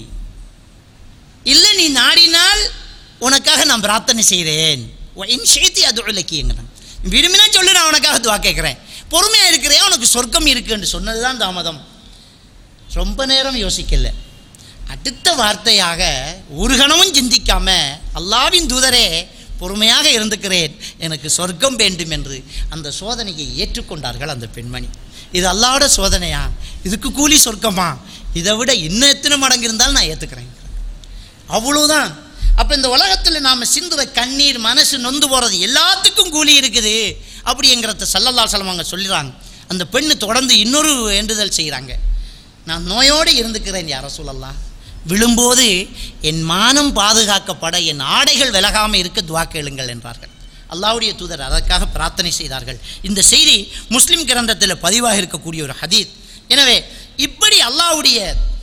[SPEAKER 1] இல்லை நீ நாடினால் உனக்காக நான் பிரார்த்தனை செய்கிறேன். இன் ஷைத்தி அது உலக்கிங்கிறான், விரும்பினா சொல்லு, நான் உனக்காக துஆ கேட்குறேன். பொறுமையாக இருக்கிறேன், உனக்கு சொர்க்கம் இருக்குன்னு சொன்னது தான் தாமதம். ரொம்ப நேரம் யோசிக்கல, அடுத்த வார்த்தையாக ஒரு கணமும் சிந்திக்காம, அல்லாஹ்வின் தூதரே பொறுமையாக இருந்துக்கிறேன், எனக்கு சொர்க்கம் வேண்டும் என்று அந்த சோதனையை ஏற்றுக்கொண்டார்கள் அந்த பெண்மணி. இது அல்லாஹ்வோட சோதனையா, இதுக்கு கூலி சொர்க்கமா, இதை விட இன்னும் எத்தனை மடங்கு இருந்தாலும் நான் ஏற்றுக்கிறேன், அவ்வளோதான். அப்போ இந்த உலகத்தில் நாம் சிந்துற கண்ணீர், மனசு நொந்து போகிறது எல்லாத்துக்கும் கூலி இருக்குது அப்படிங்கிறத ஸல்லல்லாஹு அலைஹி வஸல்லம் அவங்க சொல்லிடுறாங்க. அந்த பெண்ணு தொடர்ந்து இன்னொரு வேண்டுதல் செய்கிறாங்க, நான் நோயோடு இருந்துக்கிறேன் யா ரசூலல்லாஹ், விழும்போது என் மானம் பாதுகாக்கப்பட என் ஆடைகள் விலகாமல் இருக்க துஆ கேளுங்கள் என்றார்கள். அல்லாஹ்வுடைய தூதர் அதற்காக பிரார்த்தனை செய்தார்கள். இந்த செய்தி முஸ்லிம் கிரந்தத்தில் பதிவாக இருக்கக்கூடிய ஒரு ஹதீத். எனவே இப்படி அல்லாஹ்வுடைய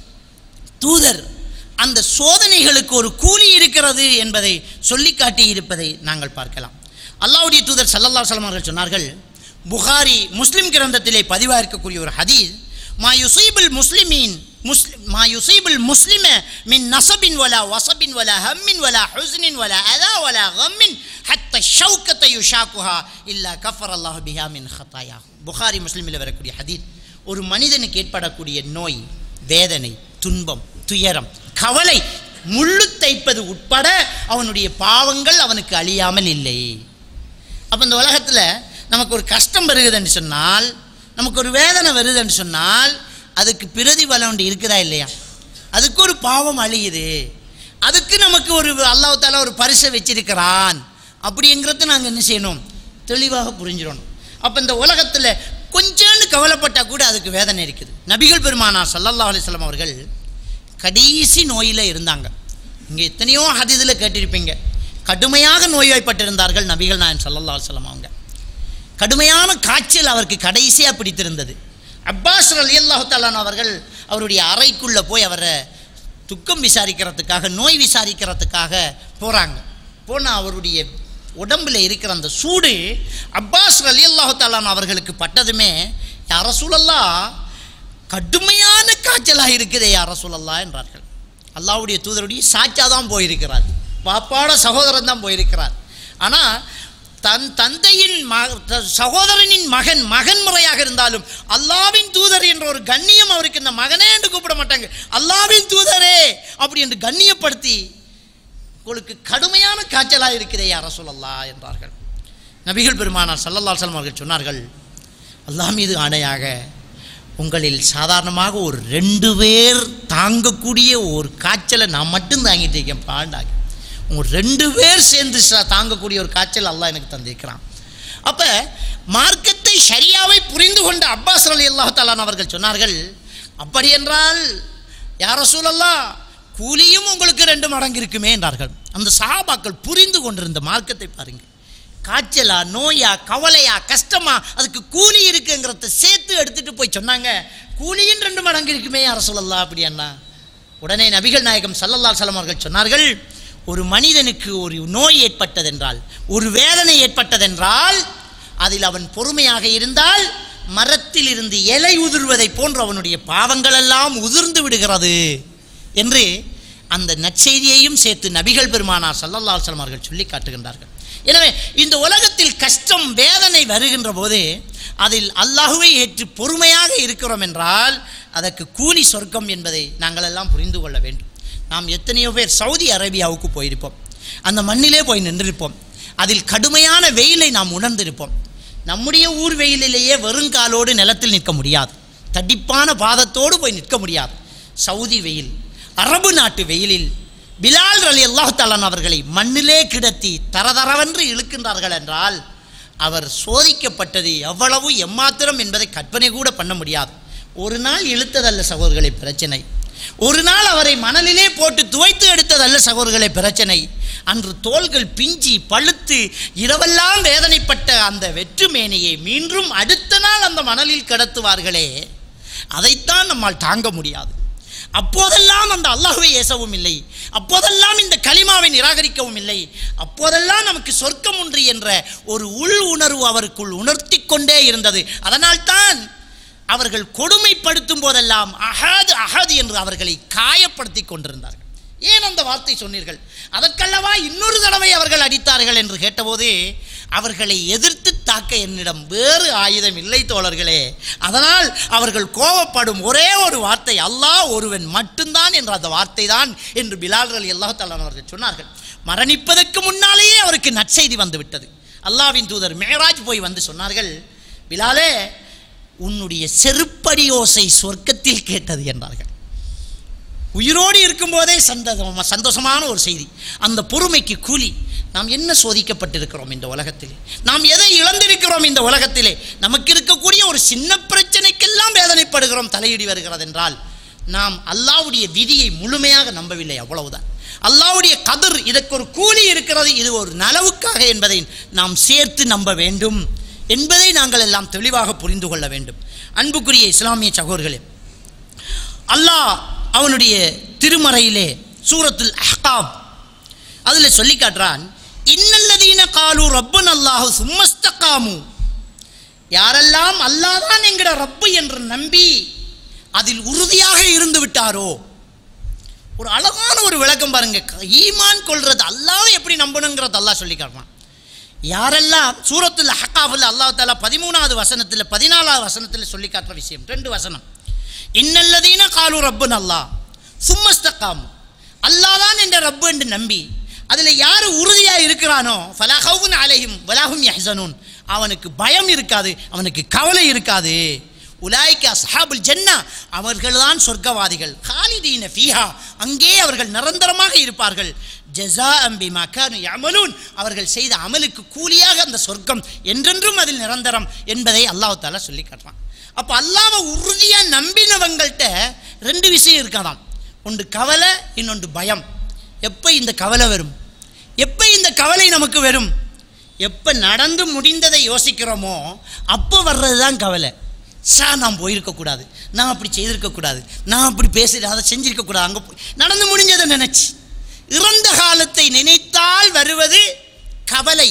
[SPEAKER 1] தூதர் அந்த சோதனைகளுக்கு ஒரு கூலி இருக்கிறது என்பதை சொல்லி காட்டி இருப்பதை நாங்கள் பார்க்கலாம். அல்லாஹ்வுடைய தூதர் ஸல்லல்லாஹு அலைஹி வஸல்லம் அவர்கள் சொன்னார்கள், புகாரி முஸ்லிம் கிரந்தத்திலே பதிவாக இருக்கக்கூடிய ஒரு ஹதீஸ், மா யுஸீபுல் முஸ்லிமீன் முஸ்லிம் மா யுஸீபுல் முஸ்லிம மின் நஸபின் வலா வஸபின் வலா ஹம்மின் வலா ஹுஸ்னின் வலா அதா வலா கம்மின் ஹத்தா ஷௌகத யுஷாகுஹா இல்லா கஃபரல்லாஹு பிஹா மின் ஹதாயா. புகாரி முஸ்லிமில் வரக்கூடிய ஹதீஸ். ஒரு மனிதனுக்கு ஏற்படக்கூடிய நோய், வேதனை, துன்பம், துயரம், கவலை, முள்ளு தைப்பது உட்பட அவனுடைய பாவங்கள் அவனுக்கு அழியாமல் இல்லை. அப்போ இந்த உலகத்தில் நமக்கு ஒரு கஷ்டம் வருகுதுன்னு சொன்னால், நமக்கு ஒரு வேதனை வருதுன்னு சொன்னால், அதுக்கு பிரதிபலன் ஒன்று இருக்குதா இல்லையா? அதுக்கு ஒரு பாவம் அழியுது, அதுக்கு நமக்கு ஒரு அல்லாஹ் தஆலா ஒரு பரிசை வச்சிருக்கிறான் அப்படிங்கிறத நாங்கள் என்ன செய்யணும், தெளிவாக புரிஞ்சிடணும். அப்போ இந்த உலகத்தில் கொஞ்சோண்டு கவலைப்பட்டால் கூட அதுக்கு வேதனை இருக்குது. நபிகள் பெருமானார் ஸல்லல்லாஹு அலைஹி வஸல்லம் அவர்கள் கடைசி நோயில் இருந்தாங்க. இங்கே எத்தனையோ ஹதீஸில் கேட்டிருப்பீங்க, கடுமையாக நோய்வாய்ப்பட்டிருந்தார்கள் நபிகள் நாயகம் ஸல்லல்லாஹு அலைஹி வஸல்லம் அவங்க. கடுமையான காய்ச்சல் அவருக்கு கடைசியாக பிடித்திருந்தது. அப்பாஸ் ரலியல்லாஹு தஆலா அவர்கள் அவருடைய அறைக்குள்ளே போய் அவரை துக்கம் விசாரிக்கிறதுக்காக, நோய் விசாரிக்கிறதுக்காக போகிறாங்க. போனால் அவருடைய உடம்பில் இருக்கிற அந்த சூடு அப்பாஸ் ரலியல்லாஹு தஆலா அவர்களுக்கு பட்டதுமே, யா ரசூலல்லாஹ் கடுமையான காய்ச்சலாக இருக்குதே யா ரசூலல்லாஹ் என்றார்கள். அல்லாஹ்வுடைய தூதருடைய சாச்சா தான் போயிருக்கிறார், பாப்பாட சகோதரன் தான் போயிருக்கிறார். ஆனால் தன் தந்தையின் ம சகோதரனின் மகன் மகன் முறையாக இருந்தாலும் அல்லாஹ்வின் தூதர் என்ற ஒரு கண்ணியம் அவருக்கு, இந்த மகனே என்று கூப்பிட மாட்டாங்க, அல்லாஹ்வின் தூதரே அப்படி என்று கண்ணியப்படுத்தி, உங்களுக்கு கடுமையான காய்ச்சலாக இருக்கிறதே யா ரசூலல்லாஹ் என்றார்கள். நபிகள் பெருமானார் ஸல்லல்லாஹு அலைஹி வஸல்லம் அவர்கள் சொன்னார்கள், அல்லாஹ் மீது ஆணையாக உங்களில் சாதாரணமாக ஒரு ரெண்டு பேர் தாங்கக்கூடிய ஒரு காய்ச்சலை நான் மட்டும் தாங்கிட்டு இருக்கேன் பாண்டாக, உங்கள் ரெண்டு பேர் சேர்ந்து தாங்கக்கூடிய ஒரு காய்ச்சல் அல்லாஹ் எனக்கு தந்திருக்கிறான். அப்போ மார்க்கத்தை ஷரியாவை புரிந்து கொண்ட அப்பாஸ் ரலியல்லாஹு தஆலா அவர்கள் சொன்னார்கள், அப்படி என்றால் யா ரசூலல்லாஹ் கூலியும் உங்களுக்கு ரெண்டு மடங்கு இருக்குமே என்றார்கள். அந்த சஹாபாக்கள் புரிந்து கொண்டிருந்த மார்க்கத்தை பாருங்கள். காய்ச்சலா, நோயா, கவலையா, கஷ்டமா, அதுக்கு கூலி இருக்குங்கிறத சேர்த்து எடுத்துகிட்டு போய் சொன்னாங்க, கூலியின் ரெண்டு மடங்கு இருக்குமே யா ரசூலல்லாஹ் அப்படி அண்ணா. உடனே நபிகள் நாயகம் ஸல்லல்லாஹு அலைஹி வஸல்லம் அவர்கள் சொன்னார்கள், ஒரு மனிதனுக்கு ஒரு நோய் ஏற்பட்டதென்றால், ஒரு வேதனை ஏற்பட்டதென்றால், அதில் அவன் பொறுமையாக இருந்தால் மரத்தில் இருந்து இலை உதிர்வதை போன்று அவனுடைய பாவங்கள் எல்லாம் உதிர்ந்து விடுகிறது என்று அந்த நற்செய்தியையும் சேர்த்து நபிகள் பெருமானார் ஸல்லல்லாஹு அலைஹி வஸல்லம் அவர்கள் சொல்லி காட்டுகின்றார்கள். எனவே இந்த உலகத்தில் கஷ்டம் வேதனை வருகின்ற போது அதில் அல்லாஹுவை ஏற்று பொறுமையாக இருக்கிறோம் என்றால் அதற்கு கூலி சொர்க்கம் என்பதை நாங்கள் எல்லாம் புரிந்து கொள்ள வேண்டும். நாம் எத்தனையோ பேர் சவுதி அரேபியாவுக்கு போயிருப்போம், அந்த மண்ணிலே போய் நின்றிருப்போம், அதில் கடுமையான வெயிலை நாம் உணர்ந்திருப்போம். நம்முடைய ஊர் வெயிலிலேயே வெறுங்காலோடு நிலத்தில் நிற்க முடியாது, தடிப்பான பாதத்தோடு போய் நிற்க முடியாது. சவுதி வெயில், அரபு நாட்டு வெயிலில் பிலால் ரலியல்லாஹு தஆலா அவர்களை மண்ணிலே கிடத்தி தரதரவென்று இழுக்கின்றார்கள் என்றால் அவர் சோதிக்கப்பட்டது எவ்வளவு எம்மாத்திரம் என்பதை கற்பனை கூட பண்ண முடியாது. ஒரு நாள் இழுத்ததல்ல சகோதரர்களை பிரச்சனை, ஒரு நாள் அவரை மணலிலே போட்டு துவைத்து எடுத்ததல்ல சகோதரர்களை பிரச்சனை. அன்று தோள்கள் பிஞ்சி பழுத்து இரவெல்லாம் வேதனைப்பட்ட அந்த வெற்றுமேனியை மீண்டும் அடுத்த நாள் அந்த மணலில் கிடத்துவார்களே, அதைத்தான் நம்மால் தாங்க முடியாது. அப்போதெல்லாம் அந்த அல்லாஹ்வை ஏசவும் இல்லை, அப்போதெல்லாம் இந்த கலிமாவை நிராகரிக்கவும் இல்லை, அப்போதெல்லாம் நமக்கு சொர்க்கம் உண்டு என்ற ஒரு உள் உணர்வு அவருக்குள் உணர்த்தி கொண்டே இருந்தது. அதனால்தான் அவர்கள் கொடுமைப்படுத்தும் போதெல்லாம் அஹது அஹது என்று அவர்களை காயப்படுத்தி கொண்டிருந்தார்கள். ஏன் அந்த வார்த்தை சொன்னீர்கள், அதற்கல்லவா இன்னொரு தடவை அவர்கள் அடித்தார்கள் என்று கேட்டபோது அவர்களை எதிர்த்து தாக்க என்னிடம் வேறு ஆயுதம் இல்லை தோழர்களே, அதனால் அவர்கள் கோபப்படும் ஒரே ஒரு வார்த்தை அல்லாஹ் ஒருவன் மட்டும்தான் என்ற அந்த வார்த்தை தான் என்று பிலால் ரலியல்லாஹு தஆலா அவர்கள் சொன்னார்கள். மரணிப்பதற்கு முன்னாலேயே அவருக்கு நற்செய்தி வந்து விட்டது. அல்லாஹ்வின் தூதர் மேராஜ் போய் வந்து சொன்னார்கள், பிலாலே உன்னுடைய செருப்படி ஓசை சொர்க்கத்தில் கேட்டது என்றார்கள். உயிரோடு இருக்கும்போதே சந்தோஷமா சந்தோஷமான ஒரு செய்தி. அந்த பொறுமைக்கு கூலி. நாம் என்ன சோதிக்கப்பட்டிருக்கிறோம் இந்த உலகத்திலே, நாம் எதை இழந்திருக்கிறோம் இந்த உலகத்திலே, நமக்கு இருக்கக்கூடிய ஒரு சின்ன பிரச்சனைக்கெல்லாம் வேதனைப்படுகிறோம், தலையிடி வருகிறது என்றால் நாம் அல்லாஹ்வுடைய விதியை முழுமையாக நம்பவில்லை, அவ்வளவுதான். அல்லாஹ்வுடைய கதிர், இதற்கு ஒரு கூலி இருக்கிறது, இது ஒரு நலவுக்காக என்பதை நாம் சேர்த்து நம்ப வேண்டும் என்பதை நாங்கள் எல்லாம் தெளிவாக புரிந்து கொள்ள வேண்டும். அன்புக்குரிய இஸ்லாமிய சகோதரர்களே, அல்லாஹ் அவனுடைய திருமறையிலே சூரத்துல் அஹ்காப் அதில் சொல்லி காட்டுறான், இன்னல்லதீன காலு ரப்பன் அல்லாஹு சும்மஸ்தகாமு, யாரெல்லாம் அல்லாஹ் தான் என்கிற ரப்பு என்று நம்பி அதில் உறுதியாக இருந்து விட்டாரோ. ஒரு அழகான ஒரு விளக்கம் பாருங்க, ஈமான் கொள்றது அல்லாஹ் எப்படி நம்பணுங்கிறது அல்லாஹ் சொல்லி காட்டுறான். யாரெல்லாம் சூரத்துல் அஹ்காஃபில் அல்லாஹ் தஆலா பதிமூணாவது வசனத்தில் பதினாலாவது வசனத்தில் சொல்லி காட்டுற விஷயம், ரெண்டு வசனம். இன்னல்லதீன காலு ரப்புன் அல்லாஹ் சும்மஸ்தகாமு, அல்லாஹ் தான் என்ற ரப்பு என்று நம்பி அதில் யார் உறுதியாக இருக்கிறானோ ஃபலா ஹவுஃபுன் அலைஹிம் வலா ஹும் யஹ்ஸனூன், அவனுக்கு பயம் இருக்காது, அவனுக்கு கவலை இருக்காது. உலாயிக அஸ்ஹாபுல் ஜன்னா, அவர்கள்தான் சொர்க்கவாதிகள். காலிதீன ஃபீஹா, அங்கே அவர்கள் நிரந்தரமாக இருப்பார்கள். ஜஸாஅம் பிமா கானூ யஅமலூன், அவர்கள் செய்த அமலுக்கு கூலியாக அந்த சொர்க்கம் என்றென்றும் அதில் நிரந்தரம் என்பதை அல்லாஹ் தஆலா சொல்லி காட்டுறான். அப்போ அல்லாஹ்வை உறுதியாக நம்பினவங்கள்ட்ட ரெண்டு விஷயம் இருக்காதாம், ஒன்று கவலை, இன்னொன்று பயம். எப்போ இந்த கவலை வரும், எப்போ இந்த கவலை நமக்கு வரும், எப்போ நடந்து முடிந்ததை யோசிக்கிறோமோ அப்போ வர்றது தான் கவலை. சா நான் போயிருக்கக்கூடாது, நான் அப்படி செய்திருக்கக்கூடாது, நான் அப்படி பேசி அதை செஞ்சிருக்கக்கூடாது, அங்கே போய் நடந்து முடிஞ்சதை நினச்சி இறந்த காலத்தை நினைத்தால் வருவது கவலை.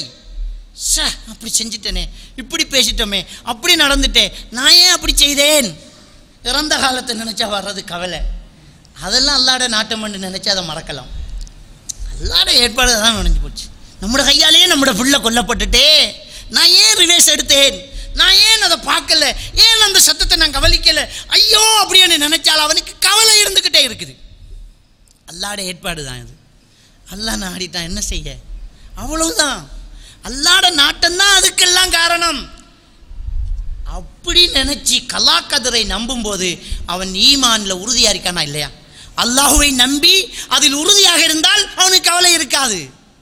[SPEAKER 1] ச அப்படி செஞ்சிட்டேனே, இப்படி பேசிட்டோமே, அப்படி நடந்துட்டேன், நான் ஏன் அப்படி செய்தேன், இறந்த காலத்தை நினச்சா வர்றது கவலை. அதெல்லாம் அல்லாட நாட்டம் பண்ணி நினச்சா அதை மறக்கலாம். அல்லாட ஏற்பாடு தான் நினைஞ்சு போச்சு. நம்மளோட கையாலேயே நம்மளோட புள்ள கொல்லப்பட்டுட்டே, நான் ஏன் ரிவேஸ் எடுத்தேன், நான் ஏன் அதை பார்க்கல, ஏன் அந்த சத்தத்தை நான் கவனிக்கலை, ஐயோ அப்படின்னு நினைச்சால் அவனுக்கு கவலை இருந்துக்கிட்டே இருக்குது. அல்லாட ஏற்பாடு தான் இது. அல்லாஹ் நாடிட்டான், என்ன செய்ய, அவ்வளவுதான். அல்லாட நாட்டம்தான் அதுக்கெல்லாம் காரணம். அப்படி நினைச்சு கலாக்கதிரை நம்பும்போது அவன் ஈமான்ல உறுதியா இருக்கானா இல்லையா? அல்லாஹுவை நம்பி அதில் உறுதியாக இருந்தால் அவனுக்கு கவலை இருக்காது,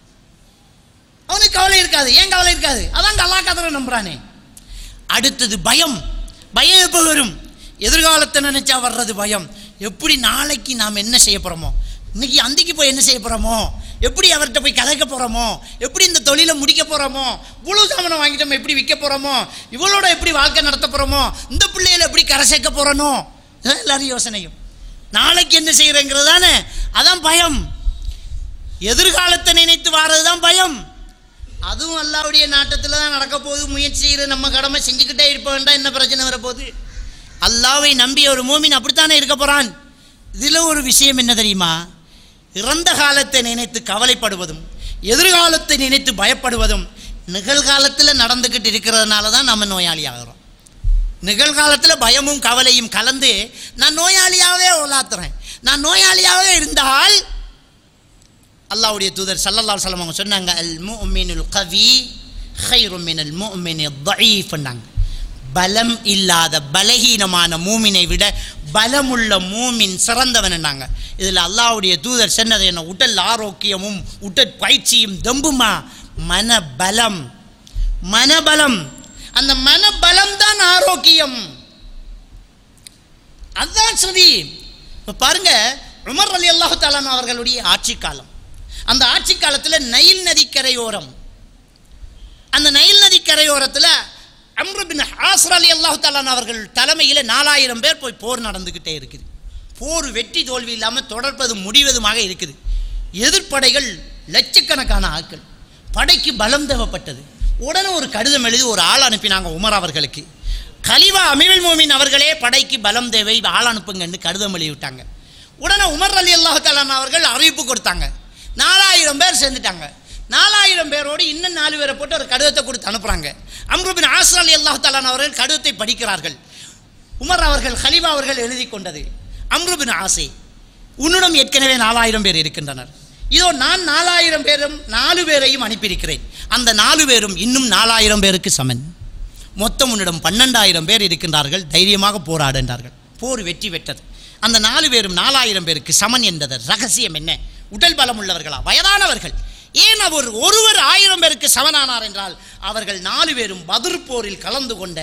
[SPEAKER 1] அவனுக்கு கவலை இருக்காது. ஏன் கவலை இருக்காது? அதான் கலாக்கதிரை நம்புறானே. அடுத்தது பயம். பயம் எப்போ வரும்? எதிர்காலத்தை நினைச்சா வர்றது பயம். எப்படி நாளைக்கு நாம் என்ன செய்ய போகிறோமோ, இன்னைக்கு அந்திக்கு போய் என்ன செய்ய போகிறோமோ, எப்படி அவர்கிட்ட போய் கதைக்க போகிறோமோ, எப்படி இந்த தொழிலை முடிக்க போகிறோமோ, இவ்வளோ சாமானை வாங்கிட்டோம் எப்படி விற்க போகிறோமோ, இவளோட எப்படி வாழ்க்கை நடத்த போகிறோமோ, இந்த பிள்ளைகளை எப்படி கரை சேர்க்க போகிறனோ, எல்லாரும் யோசனையும் நாளைக்கு என்ன செய்கிறேங்கிறது தானே. அதான் பயம். எதிர்காலத்தை நினைத்து வாரதுதான் பயம். அதுவும் அல்லாஹ்வுடைய நாட்டத்தில் தான் நடக்க போகுது. முயற்சி செய்கிற நம்ம கடமை செஞ்சுக்கிட்டே இருப்ப வேண்டாம், என்ன பிரச்சனை வரப்போகுது? அல்லாஹ்வை நம்பிய ஒரு மூமின் அப்படித்தானே இருக்க போகிறான். இதில் ஒரு விஷயம் என்ன தெரியுமா? இறந்த காலத்தை நினைத்து கவலைப்படுவதும் எதிர்காலத்தை நினைத்து பயப்படுவதும் நிகழ்காலத்தில் நடந்துக்கிட்டு இருக்கிறதுனால தான் நம்ம நோயாளி ஆகிறோம். நிகழ்காலத்தில் பயமும் கவலையும் கலந்து நான் நோயாளியாகவே உலாத்துறேன். நான் நோயாளியாகவே இருந்தால் அல்லாஹ்வுடைய தூதர் ஸல்லல்லாஹு அலைஹி வஸல்லம் அவங்க சொன்னாங்க, அல் முஃமினுல் கவி கைரும் மினல் முஃமினி ضعீஃப்னாங்க. பலம் இல்லாத பலகீனமான மூமினை விட பலமுள்ள மூமின் சிறந்தவன்னாங்க. இதில் அல்லாஹ்வுடைய தூதர் சொன்னது என்ன? உடல் ஆரோக்கியமும் உடற் பயிற்சியும் தெம்புமா? மனபலம். மனபலம், அந்த மனபலம் தான் ஆரோக்கியம். அதுதான் சரி. இப்போ பாருங்க, உமர் ரலியல்லாஹு தஆலா அவர்களுடைய ஆட்சி காலம். அந்த ஆட்சி காலத்தில் நைல் நதிக்கரையோரம், அந்த நைல் நதிக்கரையோரத்தில் அம்ரு பின் ஆஸ் ரலியல்லாஹு தஆலா அவர்கள் தலைமையில் நாலாயிரம் பேர் போய் போர் நடந்துக்கிட்டே இருக்குது. போர் வெற்றி தோல்வி இல்லாமல் தொடர்பது முடிவதுமாக இருக்குது. எதிர்ப்படைகள் லட்சக்கணக்கான ஆட்கள். படைக்கு பலம் தேவைப்பட்டது. உடனே ஒரு கடிதம் எழுதி ஒரு ஆள் அனுப்பினாங்க உமர் அவர்களுக்கு. கலிவா அமீருல் மோமின் அவர்களே, படைக்கு பலம் தேவை, ஆள் அனுப்புங்கன்னு கடிதம் எழுதிவிட்டாங்க. உடனே உமர் ரலியல்லாஹு தஆலா அவர்கள் அறிவிப்பு கொடுத்தாங்க. நாலாயிரம் பேர் சேர்ந்துட்டாங்க. நாலாயிரம் பேரோடு இன்னும் நாலு பேரை போட்டு ஒரு கடிதத்தை கொடுத்து அனுப்புகிறாங்க. அம்ரு பின் ஆஸ் ரலியல்லாஹு தஆலா அவர்கள் கடிதத்தை படிக்கிறார்கள். உமர் அவர்கள் கலிவா அவர்கள் எழுதி கொண்டது, அம்ரு பின் ஆஸே, உன்னிடம் ஏற்கனவே நாலாயிரம் பேர் இருக்கின்றனர். இதோ நான் நாலாயிரம் பேரும் நாலு பேரையும் அனுப்பியிருக்கிறேன். அந்த நாலு பேரும் இன்னும் நாலாயிரம் பேருக்கு சமன். மொத்தம் உன்னிடம் பன்னெண்டாயிரம் பேர் இருக்கின்றார்கள். தைரியமாக போராடு என்றார்கள். போர் வெற்றி பெற்றது. அந்த நாலு பேரும் நாலாயிரம் பேருக்கு சமன் என்பது ரகசியம் என்ன? உடல் பலம் உள்ளவர்களா? வயதானவர்கள்? ஏன் அவர் ஒருவர் ஆயிரம் பேருக்கு சமனானார் என்றால் அவர்கள் நாலு பேரும் பத்ர் போரில் கலந்து கொண்ட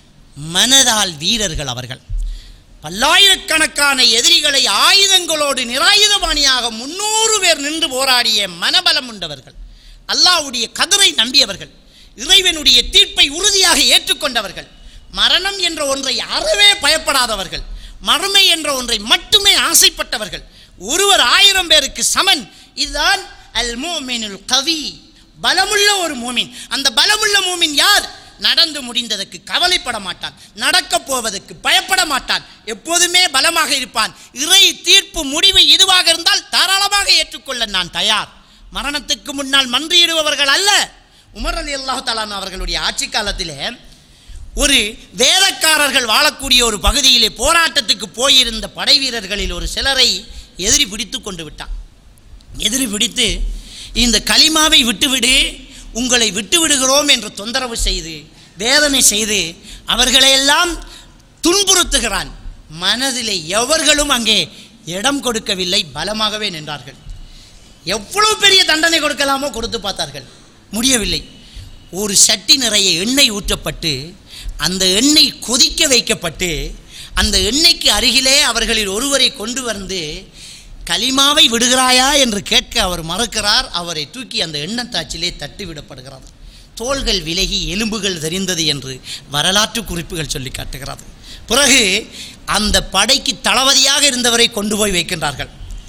[SPEAKER 1] மனதால் வீரர்கள். அவர்கள் பல்லாயிரக்கணக்கான எதிரிகளை ஆயுதங்களோடு நிராயுதபாணியாக முன்னூறு பேர் நின்று போராடிய மனபலம் உண்டவர்கள். அல்லாஹ்வுடைய கதிரை நம்பியவர்கள். இறைவனுடைய தீர்ப்பை உறுதியாக ஏற்றுக்கொண்டவர்கள். மரணம் என்ற ஒன்றை அறவே பயப்படாதவர்கள். மறுமை என்ற ஒன்றை மட்டுமே ஆசைப்பட்டவர்கள். ஒருவர் ஆயிரம் பேருக்கு சமன். இதுதான் அல் முஃமினுல் கவி, பலமுள்ள ஒரு மூமின். அந்த பலமுள்ள மூமின் யார்? நடந்து முடிந்ததற்கு கவலைப்பட மாட்டான், நடக்க போவதற்கு பயப்பட மாட்டான், எப்போதுமே பலமாக இருப்பான். இறை தீர்ப்பு முடிவு இதுவாக இருந்தால் தாராளமாக ஏற்றுக்கொள்ள நான் தயார். மரணத்துக்கு முன்னால் மன்றியிடுபவர்கள் அல்ல. உமர் ரலியல்லாஹு தஆலா அவர்களுடைய ஆட்சி காலத்திலே ஒரு வேதக்காரர்கள் வாழக்கூடிய ஒரு பகுதியிலே போராட்டத்துக்கு போயிருந்த படை வீரர்களில் ஒரு சிலரை எதிரி பிடித்து கொண்டு விட்டான். எதிரி பிடித்து இந்த கலிமாவை விட்டுவிடு, உங்களை விட்டு விடுகிறோம் என்று தொந்தரவு செய்து வேதனை செய்து அவர்களையெல்லாம் துன்புறுத்துகிறான். மனதிலே எவர்களும் அங்கே இடம் கொடுக்கவில்லை, பலமாகவே நின்றார்கள். எவ்வளவு பெரிய தண்டனை கொடுக்கலாமோ கொடுத்து பார்த்தார்கள், முடியவில்லை. ஒரு சட்டி நிறைய எண்ணெய் ஊற்றப்பட்டு அந்த எண்ணெய் கொதிக்க வைக்கப்பட்டு அந்த எண்ணெய்க்கு அருகிலே அவர்களில் ஒருவரை கொண்டு வந்து கலிமாவை விடுகிறாயா என்று கேட்க அவர் மறுக்கிறார். அவரை தூக்கி அந்த எண்ணெய் தாச்சிலே தட்டி விடப்படுகிறது. தோள்கள் விலகி எலும்புகள் தெரிந்தது என்று வரலாற்று குறிப்புகள் சொல்லி காட்டுகிறது. பிறகு அந்த படைக்கு தளபதியாக இருந்தவரை கொண்டு போய் வைக்கின்றார்கள்.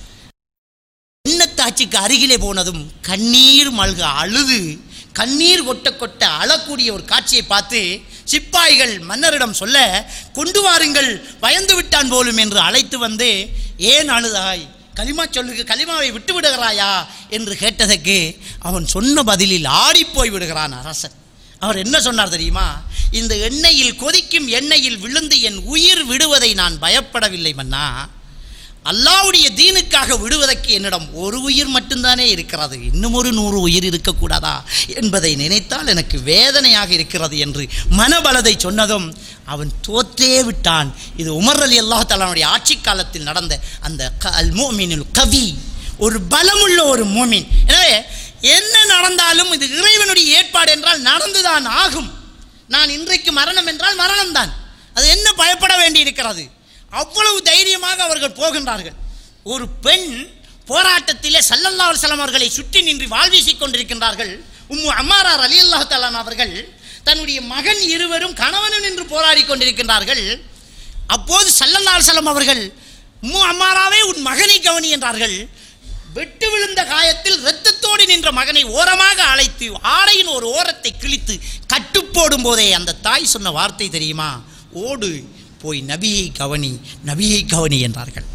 [SPEAKER 1] எண்ணத்தாட்சிக்கு அருகிலே போனதும் கண்ணீர் மல்க அழுது கண்ணீர் கொட்ட கொட்ட அழக்கூடிய ஒரு காட்சியை பார்த்து சிப்பாய்கள் மன்னரிடம் சொல்ல, கொண்டு வாருங்கள், பயந்து விட்டான் போலும் என்று அழைத்து வந்து, ஏன் அழுதாய், கலிமா சொல்லுக்கு கலிமாவை விட்டு விடுகிறாயா என்று கேட்டதற்கு அவன் சொன்ன பதிலில் ஆடிப்போய் விடுகிறான் அரசன். அவர் என்ன சொன்னார் தெரியுமா? இந்த எண்ணெயில் கொதிக்கும் எண்ணெயில் விழுந்து என் உயிர் விடுவதை நான் பயப்படவில்லை மன்னா, அல்லாஹ்வுடைய தீனுக்காக விடுவதற்கு என்னிடம் ஒரு உயிர் மட்டும்தானே இருக்கிறது, இன்னும் ஒரு நூறு உயிர் இருக்கக்கூடாதா என்பதை நினைத்தால் எனக்கு வேதனையாக இருக்கிறது என்று மனபலதை சொன்னதும் அவன் தோற்றே விட்டான். இது உமர் ரலியல்லாஹு தஆலாவுடைய ஆட்சி காலத்தில் நடந்த அந்த அல் முஃமினுல் கவி, ஒரு பலமுள்ள ஒரு மூமின். எனவே என்ன நடந்தாலும் இது இறைவனுடைய ஏற்பாடு என்றால் நடந்துதான் ஆகும். நான் இன்றைக்கு மரணம் என்றால் மரணம்தான், அது என்ன பயப்பட வேண்டி இருக்கிறது? அவ்வளவு தைரியமாக அவர்கள் போகின்றார்கள். ஒரு பெண் போராட்டத்திலே ஸல்லல்லாஹு அலைஹி வஸல்லம் அவர்களை சுற்றி நின்று வாழ்வீசிக் கொண்டிருக்கின்றார்கள். உம்மு அம்மாரா ரலியல்லாஹு தஆலா அவர்கள் தன்னுடைய மகன் இருவரும் கணவனும் நின்று போராடி கொண்டிருக்கின்றார்கள். அப்போது ஸல்லல்லாஹு அலைஹி வஸல்லம் அவர்கள் உம்மு அம்மாராவே உன் மகனை கவனி என்றார்கள். வெட்டு விழுந்த காயத்தில் இரத்தத்தோடு நின்ற மகனை ஓரமாக அழைத்து ஆடையின் ஒரு ஓரத்தை கிழித்து கட்டுப்போடும் போதே அந்த தாய் சொன்ன வார்த்தை தெரியுமா? ஓடு போய் நபியை கவனி, நபியை கவனி என்றார்கள்.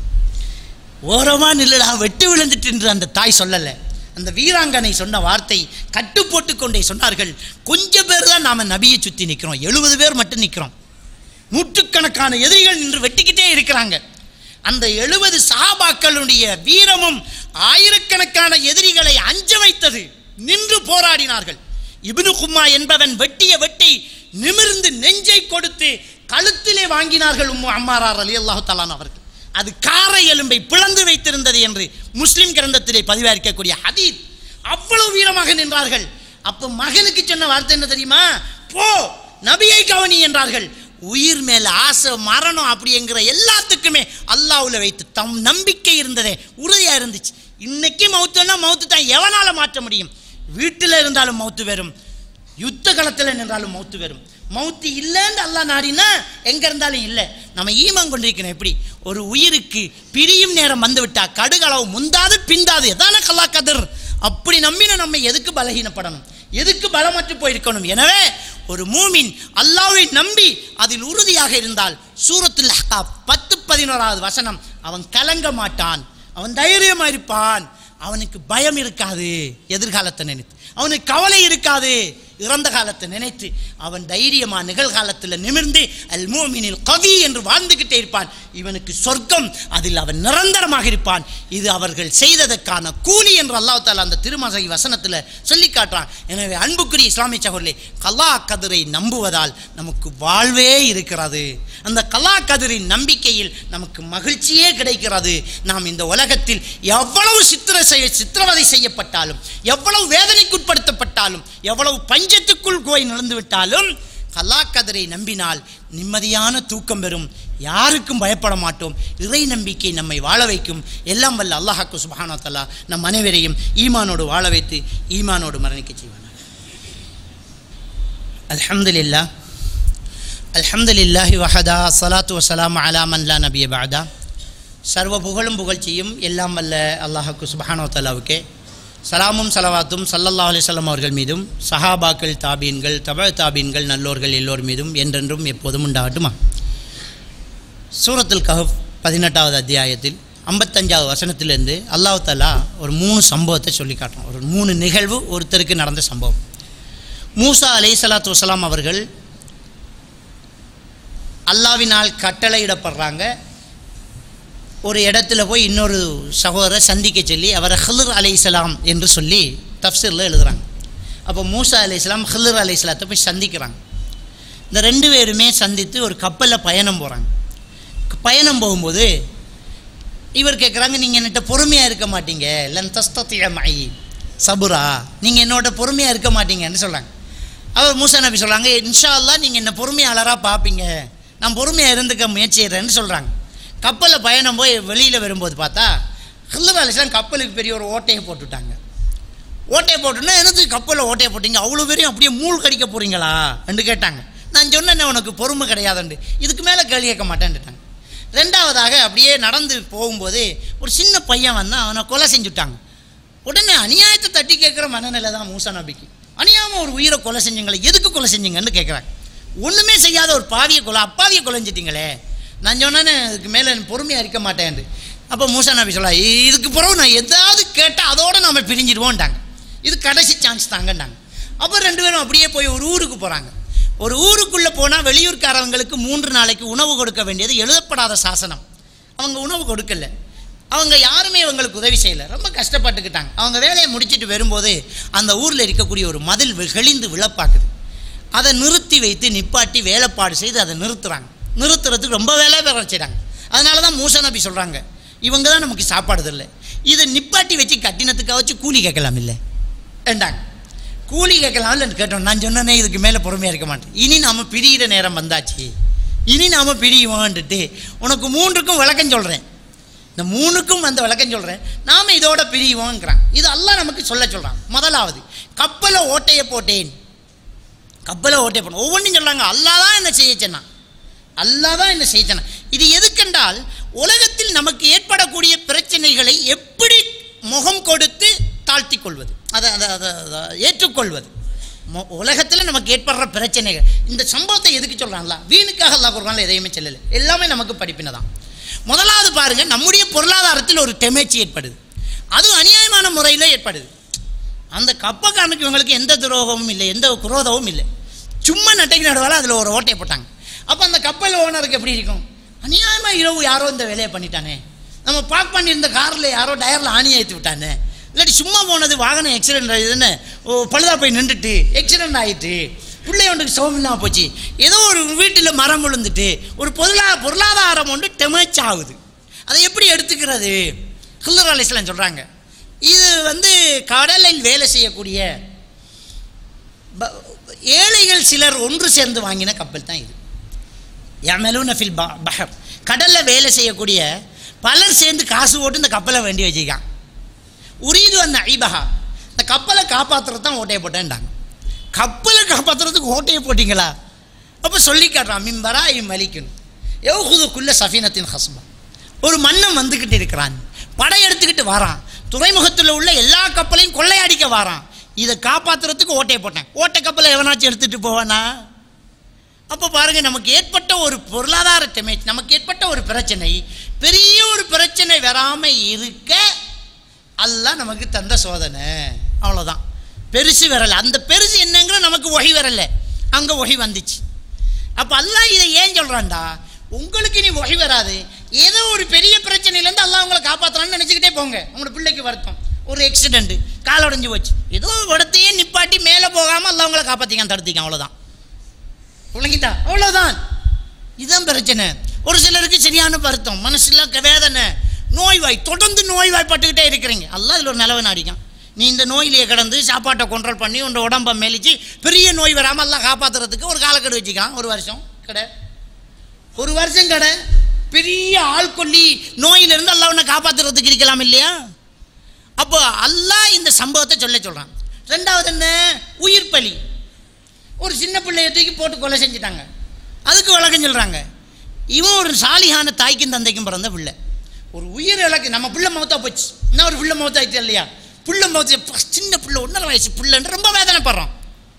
[SPEAKER 1] ஓரமாக நில்லடா, வெட்டு விழுந்துட்டு என்று அந்த தாய் சொல்லலை. அந்த வீராங்கனை சொன்ன வார்த்தை கட்டு போட்டு கொண்டே சொன்னார்கள். கொஞ்சம் பேர் தான் நாம் நபியை சுற்றி நிற்கிறோம், எழுபது பேர் மட்டும் நிற்கிறோம். நூற்றுக்கணக்கான எதிரிகள் நின்று வெட்டிக்கிட்டே இருக்கிறாங்க. அந்த எழுபது சஹாபாக்களுடைய வீரமும் ஆயிரக்கணக்கான எதிரிகளை அஞ்ச வைத்தது. நின்று போராடினார்கள். இப்னு கும்மா என்பவன் வெட்டிய வெட்டி நிமிர்ந்து நெஞ்சை கொடுத்து கழுத்திலே வாங்கினார்கள் உம்மு அம்மாரா ரலியல்லாஹு தஆலா அவர்கள். அது காரை எலும்பை பிளந்து வைத்திருந்தது என்று முஸ்லிம் கிரந்தத்திலே பதிவாயிருக்கக்கூடிய ஹதீஸ். அவ்வளவு வீரமாக நின்றார்கள். அப்போ மகனுக்கு சொன்ன வார்த்தை என்ன தெரியுமா? போ நபியை கவனி என்றார்கள். உயிர் மேல ஆசை, மரணம் அப்படிங்கிற எல்லாத்துக்குமே அல்லாஹ்வுல வைத்து தம் நம்பிக்கை இருந்ததே உறுதியா இருந்துச்சு. இன்னைக்கு மௌத்துன்னா மௌத்து தான், எவனால மாற்ற முடியும்? வீட்டில் இருந்தாலும் மௌத்து வரும், யுத்த களத்தில் நின்றாலும் மௌத்து வரும். மௌத்து இல்லைன்னு அல்லாஹ் நாடினா எங்க இருந்தாலும் இல்லை. நம்ம ஈமான் கொண்டிருக்கணும். எப்படி ஒரு உயிருக்கு பிரியும் நேரம் வந்து விட்டா கடுகளவு முந்தாது பிந்தாது எதான கல்லா கதிர். அப்படி நம்பின நம்ம எதுக்கு பலகீனப்படணும், எதுக்கு பலமற்று போயிருக்கணும்? எனவே ஒரு மூமின் அல்லாஹ்வை நம்பி அதில் உறுதியாக இருந்தால் சூரத்துல் அஹ்காப் பத்து பதினோராவது வசனம், அவன் கலங்க மாட்டான், அவன் தைரியமா இருப்பான், அவனுக்கு பயம் இருக்காது, எதிர்காலத்தை நினைத்து அவனுக்கு கவலை இருக்காது, இறந்த காலத்தை நினைத்து அவன் தைரியமா நிகழ்காலத்தில் நிமிர்ந்து அல் மூமினில் கவி என்று வாழ்ந்துகிட்டே இருப்பான். இவனுக்கு சொர்க்கம், அதில் அவன் நிரந்தரமாக இருப்பான். இது அவர்கள் செய்ததற்கான கூலி என்று அல்லாஹ் தஆலா அந்த திருமறை வசனத்தில் சொல்லி காட்டுறான். எனவே அன்புக்குரிய இஸ்லாமிய சகோதரர்களே, கலா கதிரை நம்புவதால் நமக்கு வாழ்வே இருக்கிறது. அந்த கலா கதிரின் நம்பிக்கையில் நமக்கு மகிழ்ச்சியே கிடைக்கிறது. நாம் இந்த உலகத்தில் எவ்வளவு சித்திர செய்ய சித்திரவதை செய்யப்பட்டாலும், எவ்வளவு வேதனைக்குட்படுத்தப்பட்டாலும், எவ்வளவு பஞ்சத்துக்குள் போய் நடந்து விட்டாலும் கலா கதிரை நம்பினால் நிம்மதியான தூக்கம் பெறும். யாருக்கும் பயப்பட மாட்டோம். இறை நம்பிக்கை நம்மை வாழ வைக்கும். எல்லாம் வல்ல அல்லாஹ் சுப்ஹானஹு வ தஆலா நம் அனைவரையும் ஈமானோடு வாழ வைத்து ஈமானோடு மரணிக்க செய்வானாக. அல்ஹம்துலில்லாஹ் அல்ஹம்துலில்லாஹி வஹதா ஸலாத்து வஸ்ஸலாமு அலா மன் லா நபிய பஅதா. சர்வ புகழும் புகழ்ச்சியும் எல்லாம் வல்ல அல்லாஹ் சுப்ஹானஹு வ தஆலாவுக்கே. சலாமும் சலவாத்தும் ஸல்லல்லாஹு அலைஹி வஸல்லம் அவர்கள் மீதும் சஹாபாக்கள், தாபீன்கள், தபா தாபீன்கள், நல்லோர்கள் எல்லோர் மீதும் என்றென்றும் எப்போதும் உண்டாகட்டுமா. சூரத்துல் கஹஃப் பதினெட்டாவது அத்தியாயத்தில் ஐம்பத்தஞ்சாவது வசனத்திலிருந்து அல்லாஹ் தஆலா ஒரு மூணு சம்பவத்தை சொல்லி காட்டுறோம். ஒரு மூணு நிகழ்வு ஒருத்தருக்கு நடந்த சம்பவம். மூசா அலைஹிஸ்ஸலாத்து வஸ்ஸலாம் அவர்கள் அல்லாஹ்வினால் கட்டளையிடப்படுறாங்க. ஒரு இடத்துல போய் இன்னொரு சகோதரரை சந்திக்க சொல்லி அவரை ஹில்ர் அலைஹிஸ்ஸலாம் என்று சொல்லி தஃப்சீரில் எழுதுகிறாங்க. அப்போ மூசா அலைஹிஸ்ஸலாம் ஹில்ர் அலைஹிஸ்ஸலாத்தை போய் சந்திக்கிறாங்க. இந்த ரெண்டு பேருமே சந்தித்து ஒரு கப்பலில் பயணம் போகிறாங்க. பயணம் போகும்போது இவர் கேட்குறாங்க, நீங்கள் என்னட்ட பொறுமையாக இருக்க மாட்டீங்க, லன் தஸ்தத்திய மை சபுரா, நீங்கள் என்னோட பொறுமையாக இருக்க மாட்டீங்கன்னு சொல்கிறாங்க. அவர் மூசா நபி சொல்கிறாங்க, இன்ஷா அல்லாஹ் நீங்கள் என்ன பொறுமையாளராக பார்ப்பீங்க, நான் பொறுமையாக இருந்துக்க முயற்சிடுறேன்னு சொல்கிறாங்க. கப்பலில் பயணம் போய் வெளியில் வரும்போது பார்த்தா ஹில்ர் அலைஹிஸ்ஸலாம் கப்பலுக்கு பெரிய ஒரு ஓட்டையை போட்டுவிட்டாங்க. ஓட்டையை போட்டுன்னா எனக்கு கப்பலில் ஓட்டையை போட்டிங்க, அவ்வளோ பேரையும் அப்படியே மூழ் கடிக்க போகிறீங்களா என்று கேட்டாங்க. நான் சொன்னேன் உனக்கு பொறுமை கிடையாதுண்டு, இதுக்கு மேலே கேள்வி கேட்க மாட்டேன்ட்டாங்க. ரெண்டாவதாக அப்படியே நடந்து போகும்போது ஒரு சின்ன பையன் வந்தால் அவனை கொலை செஞ்சுட்டாங்க. உடனே அநியாயத்தை தட்டி கேட்குற மனநிலை தான் மூசா நபிக்கு. அநியாயமாக ஒரு உயிரை கொலை செஞ்சீங்களே, எதுக்கு கொலை செஞ்சீங்கன்னு கேட்குறாங்க. ஒன்றுமே செய்யாத ஒரு பாவியை கொலை, அப்பாவியை கொலைஞ்சிட்டிங்களே, நான் சொன்னேன்னு இதுக்கு மேலே பொறுமையாக இருக்க மாட்டேன். அப்போ மூசா நபி சொல்ல, இதுக்கு பிறகு நான் எதாவது கேட்டால் அதோடு நம்ம பிரிஞ்சிடுவோன்ட்டாங்க. இது கடைசி சான்ஸ் தாங்கன்னாங்க. அப்போ ரெண்டு பேரும் அப்படியே போய் ஒரு ஊருக்கு போகிறாங்க. ஒரு ஊருக்குள்ளே போனால் வெளியூர்காரவங்களுக்கு மூன்று நாளைக்கு உணவு கொடுக்க வேண்டியது எழுதப்படாத சாசனம். அவங்க உணவு கொடுக்கல, அவங்க யாருமே இவங்களுக்கு உதவி செய்யலை, ரொம்ப கஷ்டப்பட்டுக்கிட்டாங்க. அவங்க வேலையை முடிச்சுட்டு வரும்போது அந்த ஊரில் இருக்கக்கூடிய ஒரு மதில் கெளிந்து விழப்பாக்குது. அதை நிறுத்தி வைத்து நிப்பாட்டி வேலைப்பாடு செய்து அதை நிறுத்துகிறாங்க. நிறுத்துறதுக்கு ரொம்ப வேலை வேலை செய்கிறாங்க. அதனால தான் மூசா நபி சொல்கிறாங்க, இவங்க தான் நமக்கு சாப்பாடு இல்லை, இதை நிப்பாட்டி வச்சு கட்டினத்துக்காக வச்சு கூலி கேட்கலாம் இல்லை ஏண்டாங்க. கூலி கேட்கலாம் இல்லைன்னு கேட்டோம். நான் சொன்னேனே இதுக்கு மேலே பொறுமையாக இருக்க மாட்டேன், இனி நாம் பிரிகிற நேரம் வந்தாச்சு, இனி நாம் பிரியுவோன்ட்டு உனக்கு மூன்றுக்கும் விளக்கம் சொல்கிறேன், இந்த மூணுக்கும் அந்த விளக்கம் சொல்கிறேன், நாம் இதோட பிரியுவோங்கிறான். இது அல்லாஹ் நமக்கு சொல்ல சொல்கிறான். முதலாவது கப்பலை ஓட்டையை போட்டேன், கப்பலை ஓட்டையை போட்டேன். ஒவ்வொன்றும் சொல்கிறாங்க அல்லாஹ் தான் என்ன செய்ய சொன்னான், அல்லாஹ் தான் என்ன செய்ய சொன்னான். இது எதுக்கென்றால் உலகத்தில் நமக்கு ஏற்படக்கூடிய பிரச்சனைகளை எப்படி முகம் கொடுத்து தாழ்த்தி கொள்வது, அதை அதை அதை ஏற்றுக்கொள்வது. உலகத்தில் நமக்கு ஏற்படுற பிரச்சனைகள், இந்த சம்பவத்தை எதுக்கு சொல்கிறாங்களா? வீணுக்காக அல்லாஹ் குர்ஆன்ல எதையுமே சொல்லலை, எல்லாமே நமக்கு படிப்பினை தான். முதலாவது பாருங்கள், நம்முடைய பொருளாதாரத்தில் ஒரு டெமேச்சி ஏற்படுது, அதுவும் அநியாயமான முறையில் ஏற்படுது. அந்த கப்பக்காரனுக்கு இவங்களுக்கு எந்த துரோகமும் இல்லை, எந்த குரோதமும் இல்லை, சும்மா நட்டைக்கு நடுவால் அதில் ஒரு ஓட்டையை போட்டாங்க. அப்போ அந்த கப்பல் ஓனருக்கு எப்படி இருக்கும்? அநியாயமாக இரவு யாரோ இந்த வேலையை பண்ணிட்டானே, நம்ம பார்க் பண்ணியிருந்த காரில் யாரோ டயரில் ஆணி ஏற்றி விட்டானே, இல்லாட்டி சும்மா போனது வாகனம் ஆக்சிடென்ட் ஆகிடுதுன்னு பழுதா போய் நின்றுட்டு ஆக்சிடென்ட் ஆகிட்டு பிள்ளையொன்றுக்கு சோகம் இல்லாமல் போச்சு, ஏதோ ஒரு வீட்டில் மரம் விழுந்துட்டு ஒரு பொருளா பொருளாதாரம் ஒன்று டெமேச் ஆகுது. அதை எப்படி எடுத்துக்கிறது? ஹில்ர் அலைஹிஸ்ஸலாம் சொல்கிறாங்க, இது வந்து கடலில் வேலை செய்யக்கூடிய ஏழைகள் சிலர் ஒன்று சேர்ந்து வாங்கின கப்பல் தான் இது. யமலூன ஃபில் பஹர், கடலில் வேலை செய்யக்கூடிய பலர் சேர்ந்து காசு போட்டு இந்த கப்பலை வேண்டி வச்சுக்கான். உரீது அந்த ஐபஹா, இந்த கப்பலை காப்பாற்றுறது தான் ஓட்டையை போட்டேன்டாங்க. கப்பலை காப்பாற்றுறதுக்கு ஓட்டையை போட்டிங்களா? அப்போ சொல்லி காட்டுறான், மிம்பரா இம் மலிக்கணும் எவ்ஹுதுக்குள்ள சஃபீனத்தின் ஹஸ்பா, ஒரு மன்னன் வந்துக்கிட்டு இருக்கிறான், படை எடுத்துக்கிட்டு வரான், துறைமுகத்தில் உள்ள எல்லா கப்பலையும் கொள்ளையடிக்க வரான், இதை காப்பாற்றுறதுக்கு ஓட்டையை போட்டேன். ஓட்டை கப்பலை எவனாச்சும் எடுத்துகிட்டு போவானா? அப்போ பாருங்கள், நமக்கு ஏற்பட்ட ஒரு பொருளாதார டெமேஜ், நமக்கு ஏற்பட்ட ஒரு பிரச்சனை, பெரிய ஒரு பிரச்சனை வராமல் இருக்க அல்லாஹ் நமக்கு தந்த சோதனை, அவ்வளோதான். பெருசு வரலை, அந்த பெருசு என்னங்கிற நமக்கு ஒகை வரலை, அங்கே ஒகை வந்துச்சு. அப்போ அல்லாஹ் இதை ஏன் சொல்கிறான்டா, உங்களுக்கு நீ ஒகை வராது, ஏதோ ஒரு பெரிய பிரச்சனையிலேருந்து அல்லாஹ் உங்களை காப்பாற்றலான்னு நினச்சிக்கிட்டே போங்க. உங்களோட பிள்ளைக்கு வருத்தம், ஒரு ஆக்சிடென்ட்டு, கால் உடஞ்சி போச்சு, ஏதோ இடத்தையே நிப்பாட்டி மேலே போகாமல் அல்லாஹ் உங்களை காப்பாற்றிக்கான், தடுத்திக்கான், அவ்வளோதான். விளங்கிட்டா? அவ்வளோதான். இதுதான் பிரச்சனை. ஒரு சிலருக்கு சரியான வருத்தம், மனசில் வேதனை, நோய்வாய், தொடர்ந்து நோய்வாய்ப்பட்டுக்கிட்டே இருக்கிறீங்க. அல்லாஹ் இதில் ஒரு நிலவை நாடிக்கான். நீ இந்த நோயிலேயே கிடந்து சாப்பாட்டை கண்ட்ரோல் பண்ணி உன்னோட உடம்பை மெலிச்சு பெரிய நோய் வராமல் எல்லாம் காப்பாற்றுறதுக்கு ஒரு காலக்கெடு வச்சுக்கான். ஒரு வருஷம் கடை, ஒரு வருஷம் கடை, பெரிய ஆள்கொல்லி நோயிலிருந்து அல்லாஹ் உன்னை காப்பாற்றுறதுக்கு இருக்கலாம் இல்லையா? அப்போ அல்லாஹ் இந்த சம்பவத்தை சொல்ல சொல்கிறான். ரெண்டாவது என்ன? உயிர் பலி. ஒரு சின்ன பிள்ளைய தூக்கி போட்டு கொலை செஞ்சுட்டாங்க, அதுக்கு விளக்கம் சொல்கிறாங்க. இவன் ஒரு சாலிகான தாய்க்கும் தந்தைக்கும் பிறந்த பிள்ளை, ஒரு உயிர் இலக்கு. நம்ம பிள்ளை மௌத்தா போச்சு, இன்னும் ஒரு பிள்ளை மௌத்தாயிடுச்சு இல்லையா? பிள்ளை மௌத்த, சின்ன பிள்ளை, ஒன்றரை வயசு பிள்ளைன்னு ரொம்ப வேதனைப்படுறோம்.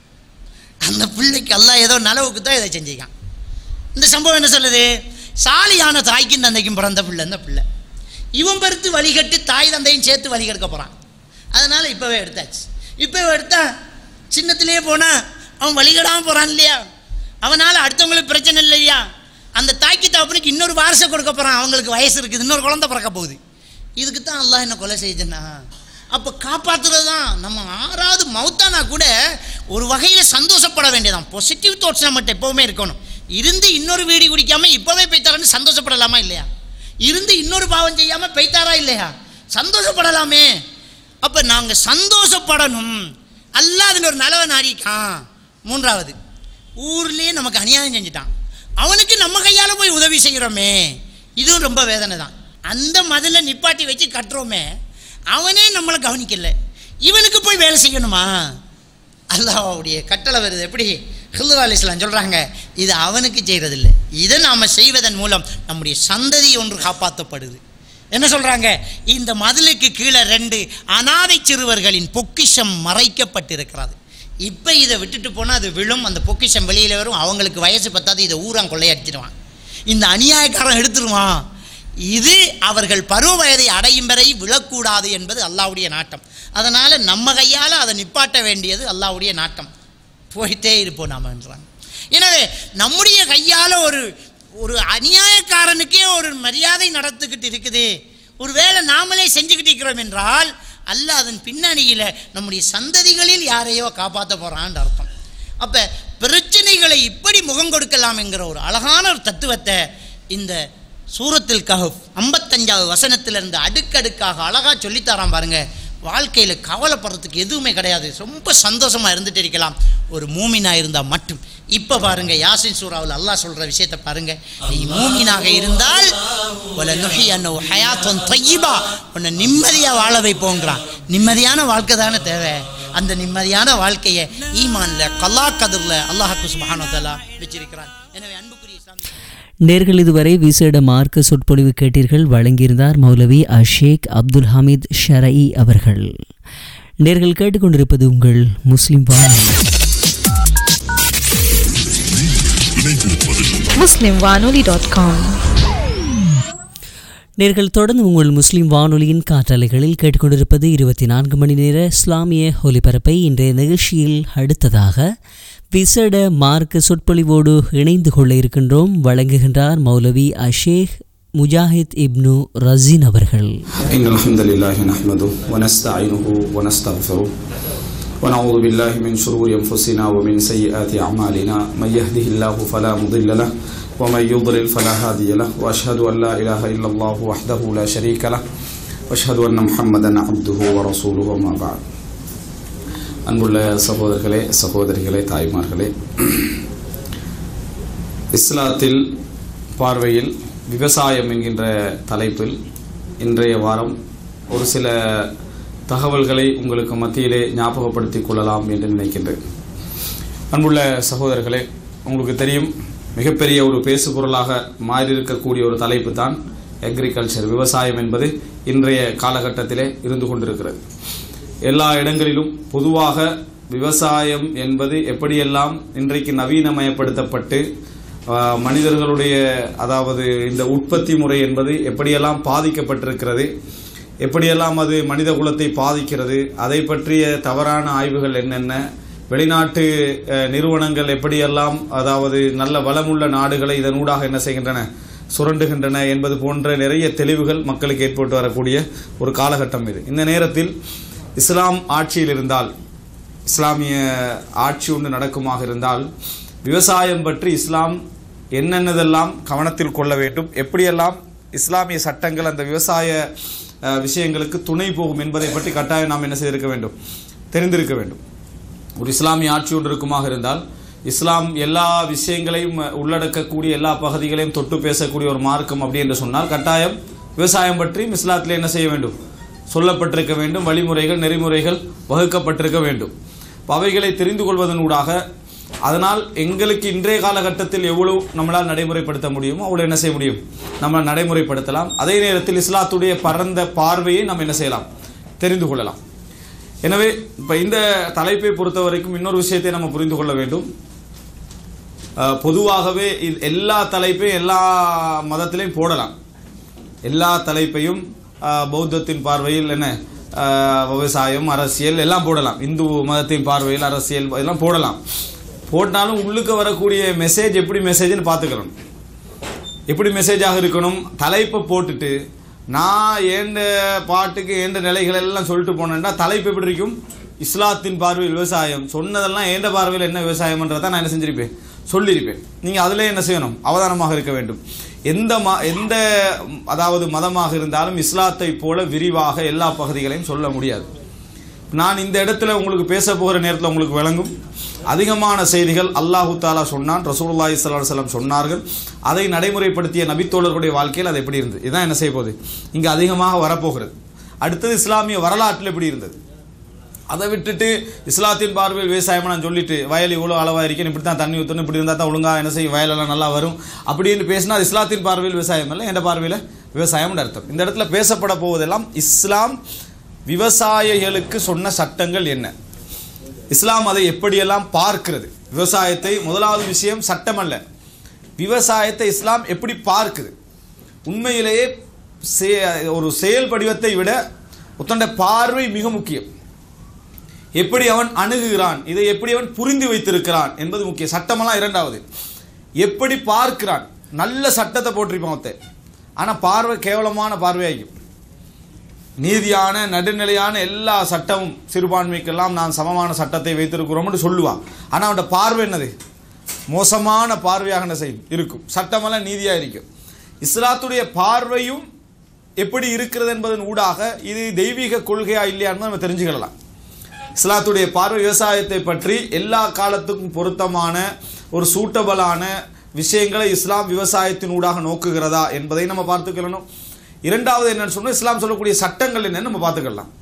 [SPEAKER 1] அந்த பிள்ளைக்கு அல்லாஹ் ஏதோ நலவுக்கு தான் இதை செஞ்சுக்கான். இந்த சம்பவம் என்ன சொல்லுது? சாலியான தாய்க்கும் தந்தைக்கும் பிறந்த பிள்ளை இந்த பிள்ளை. இவன் பெருத்து வழிகட்டு தாய் தந்தையும் சேர்த்து வழி கெடுக்க போகிறான். அதனால் இப்போவே எடுத்தாச்சு. இப்போவே எடுத்தா சின்னத்திலேயே போனால் அவன் வழிகடாமல் போகிறான் இல்லையா? அவனால் அடுத்தவங்களுக்கு பிரச்சனை இல்லையா? அந்த தாய்க்கு தகப்பனுக்கு இன்னொரு வாரிசை கொடுக்க போகிறான், அவங்களுக்கு வயசு இருக்குது, இன்னொரு குழந்தை பிறக்க போகுது. இதுக்கு தான் அல்லாஹ் என்ன கொலை செய்யுதுன்னா, அப்போ காப்பாற்றுறது தான். நம்ம ஆறாவது மௌத்தானா கூட ஒரு வகையில் சந்தோஷப்பட வேண்டியதான். பாசிட்டிவ் தாட்ஸ் நம்மகிட்ட எப்போவுமே இருக்கணும். இருந்து இன்னொரு வீடி குடிக்காமல் இப்போவே பெய்த்தாரான்னு சந்தோஷப்படலாமா இல்லையா? இருந்து இன்னொரு பாவம் செய்யாமல் பெய்த்தாரா இல்லையா? சந்தோஷப்படலாமே. அப்போ நாங்கள் சந்தோஷப்படணும். அல்லாஹ் அதில் ஒரு நலவை நாடிக்கான். மூன்றாவது, ஊர்லேயே நமக்கு அநியாயம் செஞ்சுட்டான், அவனுக்கு நம்ம கையால் போய் உதவி செய்கிறோமே, இதுவும் ரொம்ப வேதனை தான். அந்த மதில் நிப்பாட்டி வச்சு கட்டுறோமே, அவனே நம்மளை கவனிக்கல, இவனுக்கு போய் வேலை செய்யணுமா? அல்லாஹ்வுடைய கட்டளை வருது. எப்படி? ஹில்ர் அலைஹிஸ்ஸலாம் சொல்கிறாங்க, இது அவனுக்கு செய்கிறதில்லை, இதை நாம் செய்வதன் மூலம் நம்முடைய சந்ததி ஒன்று காப்பாற்றப்படுது. என்ன சொல்கிறாங்க? இந்த மதிலுக்கு கீழே ரெண்டு அனாதை சிறுவர்களின் பொக்கிஷம் மறைக்கப்பட்டிருக்கிறது. இப்போ இதை விட்டுட்டு போனால் அது விழும், அந்த பொக்கிஷம் வெளியில் வரும், அவங்களுக்கு வயசு பத்தாது, இதை ஊரான் கொள்ளையடிச்சிடுவான், இந்த அநியாயக்காரன் எடுத்துருவான். இது அவர்கள் பருவ வயதை அடையும் வரை விழக்கூடாது என்பது அல்லாஹ்வுடைய நாட்டம். அதனால் நம்ம கையால் அதை நிப்பாட்ட வேண்டியது அல்லாஹ்வுடைய நாட்டம். போயிட்டே இருப்போம் நாம் என்றாங்க. எனவே நம்முடைய கையால் ஒரு ஒரு அநியாயக்காரனுக்கே ஒரு மரியாதை நடத்துக்கிட்டு இருக்குது, ஒரு வேளை நாமளே செஞ்சுக்கிட்டு இருக்கிறோம் என்றால் அல்லாஹ் அதன் பின்னணியில் நம்முடைய சந்ததிகளில் யாரையோ காப்பாற்ற போகிறான்னு அர்த்தம். அப்போ பிரச்சனைகளை இப்படி முகம் கொடுக்கலாம் என்கிற ஒரு அழகான ஒரு தத்துவத்தை இந்த சூரத்துல் கஹஃப் ஐம்பத்தஞ்சாவது வசனத்திலிருந்து அடுக்கடுக்காக அழகாக சொல்லித்தரான் பாருங்கள். வாழ்க்கையில் கவலைப்படுறதுக்கு எதுவுமே கிடையாது, ரொம்ப சந்தோஷமாக இருந்துட்டு இருக்கலாம் ஒரு மூமினாக இருந்தால் மட்டும். இப்போ பாருங்கள், யாசின் சூராவில் அல்லாஹ் சொல்கிற விஷயத்தை பாருங்கள். நீ மூமினாக இருந்தால் உல நுஹி அன்னோ ஹயாத்தன் தையிபா, உன்னை நிம்மதியாக வாழ வைப்போங்கிறான். நிம்மதியான வாழ்க்கை தானே தேவை. அந்த நிம்மதியான வாழ்க்கையை ஈமான்ல கல்லா கதிரில் அல்லாஹ் சுப்ஹானஹு வ தஆலா வச்சிருக்கிறான். எனவே அன்புக்குரிய இஸ்லாமிய
[SPEAKER 2] நேர்கள் இதுவரை விசேட மார்க்க சொற்பொழிவு கேட்டீர்கள். வழங்கியிருந்தார் மௌலவி அஷேக் அப்துல் ஹமீத் ஷரஇ அவர்கள். நேர்கள் கேட்டுக்கொண்டிருப்பது உங்கள் முஸ்லிம் வானொலி.
[SPEAKER 3] முஸ்லிம் வானொலி டாட் காம்.
[SPEAKER 2] நேர்கள் தொடர்ந்து உங்கள் முஸ்லிம் வானொலியின் காற்றலைகளில் கேட்டுக்கொண்டிருப்பது இருபத்தி நான்கு மணி நேர இஸ்லாமிய ஒலிபரப்பை. இன்றைய நிகழ்ச்சியில் அடுத்ததாக விசேட மார்க்க சொற்பொழிவோடு இணைந்து கொள்ள இருக்கின்றோம். வழங்குகின்றார் மௌலவி அஷேக் முஜாஹித் இப்னு ரஸீன் அவர்கள்.
[SPEAKER 4] இன்னல் ஹம்தலில்லாஹி நஹ்மதுஹு வ நஸ்தஈனுஹு வ நஸ்தக்ஃபிருஹு வ நஊது பில்லாஹி மின் ஷுரூரி அன்ஃபுஸினா வ மின் ஸய்யிஆத்தி அஅமாலினா மன் யஹ்திஹில்லாஹு ஃபலா முضில்ல லஹு வ மன் யுضلل ஃபலா ஹாதிய லஹு வ அஷ்ஹது அன் லா இலாஹா இல்லல்லாஹு வஹ்தஹு லா ஷரீக லஹு வ அஷ்ஹது அன்ன முஹம்மதன் அப்துஹு வ ரசூலுஹு அம்மா பஅத். அன்புள்ள சகோதரர்களே, சகோதரிகளே, தாய்மார்களே, இஸ்லாத்தில் பார்வையில் விவசாயம் என்கின்ற தலைப்பில் இன்றைய வாரம் ஒரு சில தகவல்களை உங்களுக்கு மத்தியிலே ஞாபகப்படுத்திக் கொள்ளலாம் என்று நினைக்கின்றேன். அன்புள்ள சகோதரர்களே, உங்களுக்கு தெரியும், மிகப்பெரிய ஒரு பேசுபொருளாக மாறியிருக்கக்கூடிய ஒரு தலைப்பு தான் அக்ரிகல்ச்சர், விவசாயம் என்பது இன்றைய காலகட்டத்திலே இருந்து கொண்டிருக்கிறது. எல்லா இடங்களிலும் பொதுவாக விவசாயம் என்பது எப்படியெல்லாம் இன்றைக்கு நவீனமயப்படுத்தப்பட்டு மனிதர்களுடைய அதாவது இந்த உற்பத்தி முறை என்பது எப்படியெல்லாம் பாதிக்கப்பட்டிருக்கிறது, எப்படியெல்லாம் அது மனித குலத்தை பாதிக்கிறது, அதை பற்றிய தவறான ஆய்வுகள் என்னென்ன, வெளிநாட்டு நிறுவனங்கள் எப்படியெல்லாம் அதாவது நல்ல வளமுள்ள நாடுகளை இதனூடாக என்ன செய்கின்றன, சுரண்டுகின்றன என்பது போன்ற நிறைய தெளிவுகள் மக்களுக்கு ஏற்பட்டு வரக்கூடிய ஒரு காலகட்டம் இது. இந்த நேரத்தில் இஸ்லாம் ஆட்சியில் இருந்தால், இஸ்லாமிய ஆட்சி ஒன்று நடக்குமாக இருந்தால், விவசாயம் பற்றி இஸ்லாம் என்னென்னதெல்லாம் கவனத்தில் கொள்ள வேண்டும், எப்படியெல்லாம் இஸ்லாமிய சட்டங்கள் அந்த விவசாய விஷயங்களுக்கு துணை போகும் என்பதை பற்றி கட்டாயம் நாம் என்ன செய்திருக்க வேண்டும், தெரிந்திருக்க வேண்டும். ஒரு இஸ்லாமிய ஆட்சி ஒன்று இருக்குமாக இருந்தால், இஸ்லாம் எல்லா விஷயங்களையும் உள்ளடக்கக்கூடிய எல்லா பகுதிகளையும் தொட்டு பேசக்கூடிய ஒரு மார்க்கம் அப்படி என்று சொன்னால், கட்டாயம் விவசாயம் பற்றியும் இஸ்லாத்தில் என்ன செய்ய வேண்டும், சொல்லப்பட்டிருக்க வேண்டும், வழிமுறைகள் நெறிமுறைகள் வகுக்கப்பட்டிருக்க வேண்டும். அவைகளை தெரிந்து கொள்வதன் ஊடாக அதனால் எங்களுக்கு இன்றைய காலகட்டத்தில் எவ்வளவு நம்மளால் நடைமுறைப்படுத்த முடியுமோ அவ்வளோ என்ன செய்ய முடியும், நம்ம நடைமுறைப்படுத்தலாம். அதே நேரத்தில் இஸ்லாத்துடைய பரந்த பார்வையை நம்ம என்ன செய்யலாம், தெரிந்து கொள்ளலாம். எனவே இப்போ இந்த தலைப்பை பொறுத்த வரைக்கும் இன்னொரு விஷயத்தை நம்ம புரிந்து கொள்ள வேண்டும். பொதுவாகவே எல்லா தலைப்பையும் எல்லா மதத்திலையும் போடலாம். எல்லா தலைப்பையும் பௌத்தத்தின் பார்வையில் என்ன விவசாயம், அரசியல் எல்லாம் போடலாம். இந்து மதத்தின் பார்வையில் அரசியல் எல்லாம் போடலாம். போட்டாலும் உள்ளுக்கு வரக்கூடிய மெசேஜ் எப்படி மெசேஜ்னு பார்த்துக்கணும். எப்படி மெசேஜாக இருக்கணும், தலைப்பை போட்டுட்டு நான் ஏண்ட பாட்டுக்கு ஏண்ட நிலைகள் எல்லாம் சொல்லிட்டு போனேன்னா தலைப்பு எப்படி இருக்கும், இஸ்லாத்தின் பார்வையில் விவசாயம், சொன்னதெல்லாம் ஏண்ட பார்வையில் என்ன விவசாயம்ன்றதை நான் என்ன செஞ்சிருப்பேன், சொல்லியிருப்பேன். நீங்கள் அதிலே என்ன செய்யணும், அவதானமாக இருக்க வேண்டும். எந்த ம எந்த அதாவது மதமாக இருந்தாலும் இஸ்லாத்தை போல விரிவாக எல்லா பகுதிகளையும் சொல்ல முடியாது. நான் இந்த இடத்துல உங்களுக்கு பேச போகிற நேரத்தில் உங்களுக்கு விளங்கும். அதிகமான செய்திகள் அல்லாஹு தாலா சொன்னான், ரசூலுல்லாஹி ஸல்லல்லாஹு அலைஹி வஸல்லம் சொன்னார்கள். அதை நடைமுறைப்படுத்திய நபித்தோழர்களுடைய வாழ்க்கையில் அது எப்படி இருந்தது, இதுதான் என்ன செய்ய போகுது இங்கே அதிகமாக வரப்போகிறது. அடுத்தது இஸ்லாமிய வரலாற்றில் எப்படி இருந்தது, அதை விட்டுட்டு இஸ்லாத்தின் பார்வையில் விவசாயம் நான் சொல்லிட்டு வயல் இவ்வளோ அளவாக இருக்கேன், இப்படி தான் தண்ணி ஊற்றணும், இப்படி இருந்தால் தான் ஒழுங்காக என்ன செய்யும், வயலெல்லாம் நல்லா வரும் அப்படின்னு பேசினா அது இஸ்லாத்தின் பார்வையில் விவசாயம் இல்லை, எந்த பார்வையில் விவசாயம்னு அர்த்தம். இந்த இடத்துல பேசப்பட போவதெல்லாம் இஸ்லாம் விவசாயிகளுக்கு சொன்ன சட்டங்கள் என்ன, இஸ்லாம் அதை எப்படியெல்லாம் பார்க்கிறது. விவசாயத்தை முதலாவது விஷயம் சட்டம் அல்ல, விவசாயத்தை இஸ்லாம் எப்படி பார்க்குது. உண்மையிலேயே ஒரு செயல் படிவத்தை விட ஒத்தண்ட பார்வை மிக முக்கியம். எப்படி அவன் அணுகுகிறான், இதை எப்படி அவன் புரிந்து வைத்திருக்கிறான் என்பது முக்கியம். சட்டமெல்லாம் இரண்டாவது. எப்படி பார்க்கிறான், நல்ல சட்டத்தை போட்டிருப்பான் ஒருத்தன், ஆனால் பார்வை கேவலமான பார்வையாகும். நீதியான நடுநிலையான எல்லா சட்டமும் சிறுபான்மைக்கெல்லாம் நான் சமமான சட்டத்தை வைத்திருக்கிறோம்னு சொல்லுவான், ஆனால் அவனோட பார்வை என்னது, மோசமான பார்வையாக என்ன செய்யும் இருக்கும். சட்டமெல்லாம் நீதியாக இருக்கும். இஸ்லாத்துடைய பார்வையும் எப்படி இருக்கிறது என்பதன் ஊடாக இது தெய்வீக கொள்கையா இல்லையான்னு நம்ம தெரிஞ்சுக்கலாம். இஸ்லாத்துடைய பார்வை விவசாயத்தை பற்றி எல்லா காலத்துக்கும் பொருத்தமான ஒரு சூட்டபலான விஷயங்களை இஸ்லாம் விவசாயத்தின் ஊடாக நோக்குகிறதா என்பதை நம்ம பார்த்துக்கணும். இரண்டாவது என்னன்னு சொன்னால் இஸ்லாம் சொல்லக்கூடிய சட்டங்கள் என்னன்னு நம்ம பார்த்துக்கலாம்.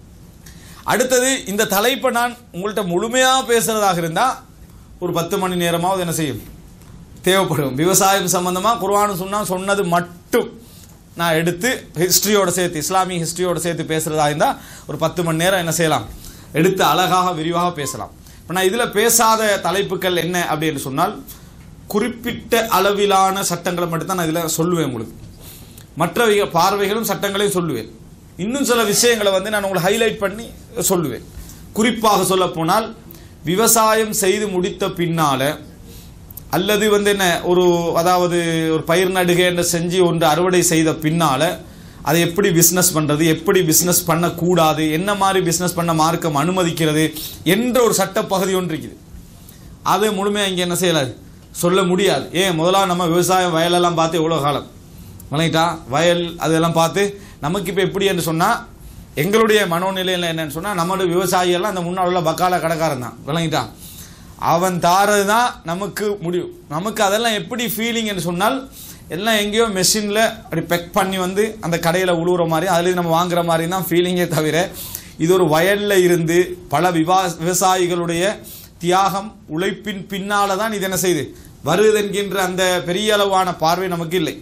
[SPEAKER 4] அடுத்தது இந்த தலைப்பை நான் உங்கள்கிட்ட முழுமையாக பேசுகிறதாக இருந்தால் ஒரு பத்து மணி நேரமாவது என்ன செய்யும் தேவைப்படும். விவசாயம் சம்பந்தமாக குர்ஆன் சொன்னால் சொன்னது மட்டும் நான் எடுத்து ஹிஸ்ட்ரியோட சேர்த்து இஸ்லாமிய ஹிஸ்ட்ரியோட சேர்த்து பேசுகிறதா இருந்தால் ஒரு பத்து மணி நேரம் என்ன செய்யலாம், எடுத்து அழகாக விரிவாக பேசலாம். இப்போ நான் இதில் பேசாத தலைப்புகள் என்ன அப்படின்னு சொன்னால், குறிப்பிட்ட அளவிலான சட்டங்களை மட்டும்தான் நான் இதில் சொல்லுவேன். உங்களுக்கு மற்ற பார்வைகளும் சட்டங்களையும் சொல்லுவேன். இன்னும் சில விஷயங்களை வந்து நான் உங்களை ஹைலைட் பண்ணி சொல்லுவேன். குறிப்பாக சொல்ல போனால், விவசாயம் செய்து முடித்த பின்னால அல்லது வந்து என்ன ஒரு அதாவது ஒரு பயிர் நடுகை என்று செஞ்சு ஒன்று அறுவடை செய்த பின்னால அதை எப்படி பிஸ்னஸ் பண்ணுறது, எப்படி பிஸ்னஸ் பண்ணக்கூடாது, என்ன மாதிரி பிஸ்னஸ் பண்ண மார்க்கம் அனுமதிக்கிறது என்ற ஒரு சட்ட பகுதி ஒன்று இருக்குது. அதை முழுமையாக இங்கே என்ன செய்யலாது, சொல்ல முடியாது. ஏன், முதலாக நம்ம விவசாயம் வயலெல்லாம் பார்த்து எவ்வளோ காலம் வணங்கிட்டா வயல் அதெல்லாம் பார்த்து நமக்கு இப்போ எப்படி என்று சொன்னால், எங்களுடைய மனோநிலையில் என்னன்னு சொன்னால், நம்மளுடைய விவசாயியெல்லாம் அந்த முன்னாள் உள்ள பக்கால கடைக்காரன் தான் விளங்கிட்டா, அவன் தாரது தான் நமக்கு முடியும். நமக்கு அதெல்லாம் எப்படி ஃபீலிங் என்று சொன்னால், எல்லாம் எங்கேயோ மெஷினில் அப்படி பெக் பண்ணி வந்து அந்த கடையில் உழுவுற மாதிரி அதுலேயும் நம்ம வாங்குற மாதிரி தான் ஃபீலிங்கே தவிர, இது ஒரு வயலில் இருந்து பல விவா விவசாயிகளுடைய தியாகம் உழைப்பின் பின்னால் தான் இது என்ன செய்து வருது என்கின்ற அந்த பெரிய அளவான பார்வை நமக்கு இல்லை.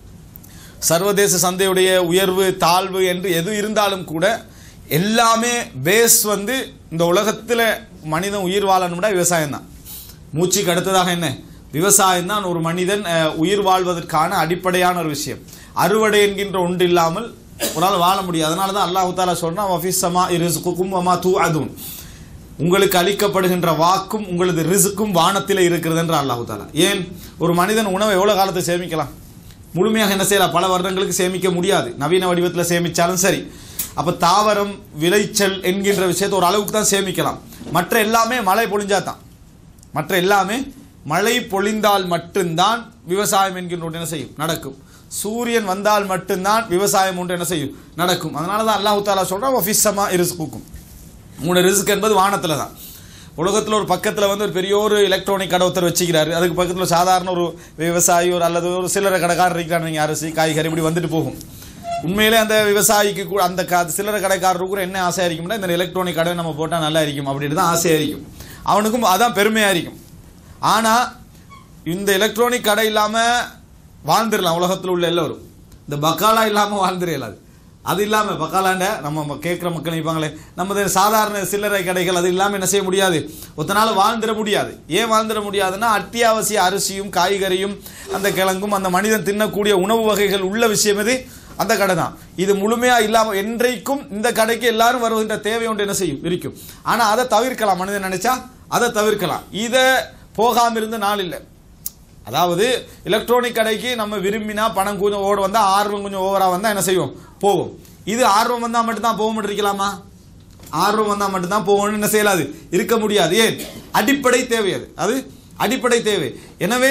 [SPEAKER 4] சர்வதேச சந்தையுடைய உயர்வு தாழ்வு என்று எது இருந்தாலும் கூட எல்லாமே பேஸ் வந்து இந்த உலகத்தில் மனிதன் உயிர் வாழணும்னா விவசாயம் தான். மூச்சுக்கு அடுத்ததாக என்ன, விவசாயம் தான் ஒரு மனிதன் உயிர் வாழ்வதற்கான அடிப்படையான ஒரு விஷயம். அறுவடை என்கின்ற ஒன்று இல்லாமல் ஒரு நாள் வாழ முடியாது. அதனால தான் அல்லாஹ் தஆலா சொல்றான், வஃபிஸ்ஸமா இர்ஸுகுகும் வமா தூஅதுன், உங்களுக்கு அளிக்கப்படுகின்ற வாக்கும் உங்களது ரிஸ்க்கும் வானத்தில் இருக்கிறது என்று அல்லாஹ் தஆலா. ஏன், ஒரு மனிதன் உணவை எவ்வளோ காலத்தை சேமிக்கலாம், முழுமையாக என்ன செய்யலாம், பல வருடங்களுக்கு சேமிக்க முடியாது. நவீன வடிவத்தில் சேமித்தாலும் சரி. அப்போ தாவரம் விளைச்சல் என்கின்ற விஷயத்தை ஒரு அளவுக்கு தான் சேமிக்கலாம். மற்ற எல்லாமே மழை பொழிஞ்சாதான், மற்ற எல்லாமே மழை பொழிந்தால் மட்டும்தான் விவசாயம் என்கின்ற ஒன்று என்ன செய்யும், நடக்கும். சூரியன் வந்தால் மட்டும்தான் விவசாயம் ஒன்று என்ன செய்யும், நடக்கும். அதனால தான் அல்லாஹ் தஆலா சொல்றான், வஃபிஸ்ஸமா இர்ஸுகுகும், உங்களோட ரிஸ்க் என்பது வானத்தில் தான். உலகத்தில் ஒரு பக்கத்தில் வந்து ஒரு பெரிய ஒரு எலக்ட்ரானிக் கடை ஒருத்தர் வச்சுக்கிறாரு, அதுக்கு பக்கத்தில் சாதாரண ஒரு விவசாயி ஒரு அல்லது ஒரு சில்லறை கடைக்காரர் இருக்கிறாங்க, நீங்கள் அரிசி காய்கறி இப்படி வந்துட்டு போகும். உண்மையிலே அந்த விவசாயிக்கு கூட அந்த சில்லறை கடைக்காரருக்கு கூட என்ன ஆசையாக இருக்கும்னா, இந்த எலக்ட்ரானிக் கடை நம்ம போட்டால் நல்லா இருக்கும் அப்படின்னு தான் ஆசையாக இருக்கும். அவனுக்கும் அதான் பெருமையாக இருக்கும். ஆனால் இந்த எலக்ட்ரானிக் கடை இல்லாமல் வாழ்ந்துடலாம் உலகத்தில் உள்ள எல்லோரும், இந்த பக்காலா இல்லாமல் வாழ்ந்துடலாது. அது இல்லாமல் பக்காலாண்ட நம்ம கேட்குற மக்கள் நினைப்பாங்களே, நமது சாதாரண சில்லறை கடைகள் அது இல்லாமல் என்ன செய்ய முடியாது, ஒத்தனால வாழ்ந்துட முடியாது. ஏன் வாழ்ந்துட முடியாதுன்னா, அத்தியாவசிய அரிசியும் காய்கறியும் அந்த கிழங்கும் அந்த மனிதன் தின்னக்கூடிய உணவு வகைகள் உள்ள விஷயம் இது அந்த கடை தான். இது முழுமையாக இல்லாமல் என்றைக்கும் இந்த கடைக்கு எல்லாரும் வருகின்ற தேவை ஒன்று என்ன செய்யும், இருக்கும். ஆனால் அதை தவிர்க்கலாம், மனிதன் நினைச்சா அதை தவிர்க்கலாம். இதை போகாமல் இருந்த நாள் இல்லை. அதாவது எலக்ட்ரானிக் கடைக்கு நம்ம விரும்பினா பணம் கொஞ்சம் ஓட வந்தால், ஆர்வம் கொஞ்சம் ஓவராக வந்தால் என்ன செய்வோம், போவோம். இது ஆர்வம் வந்தால் மட்டும்தான் போக முடிக்கலாமா, ஆர்வம் வந்தால் மட்டும்தான் போகணும்னு என்ன செய்யலாது, இருக்க முடியாது. ஏன், அடிப்படை தேவை, அது அது அடிப்படை தேவை. எனவே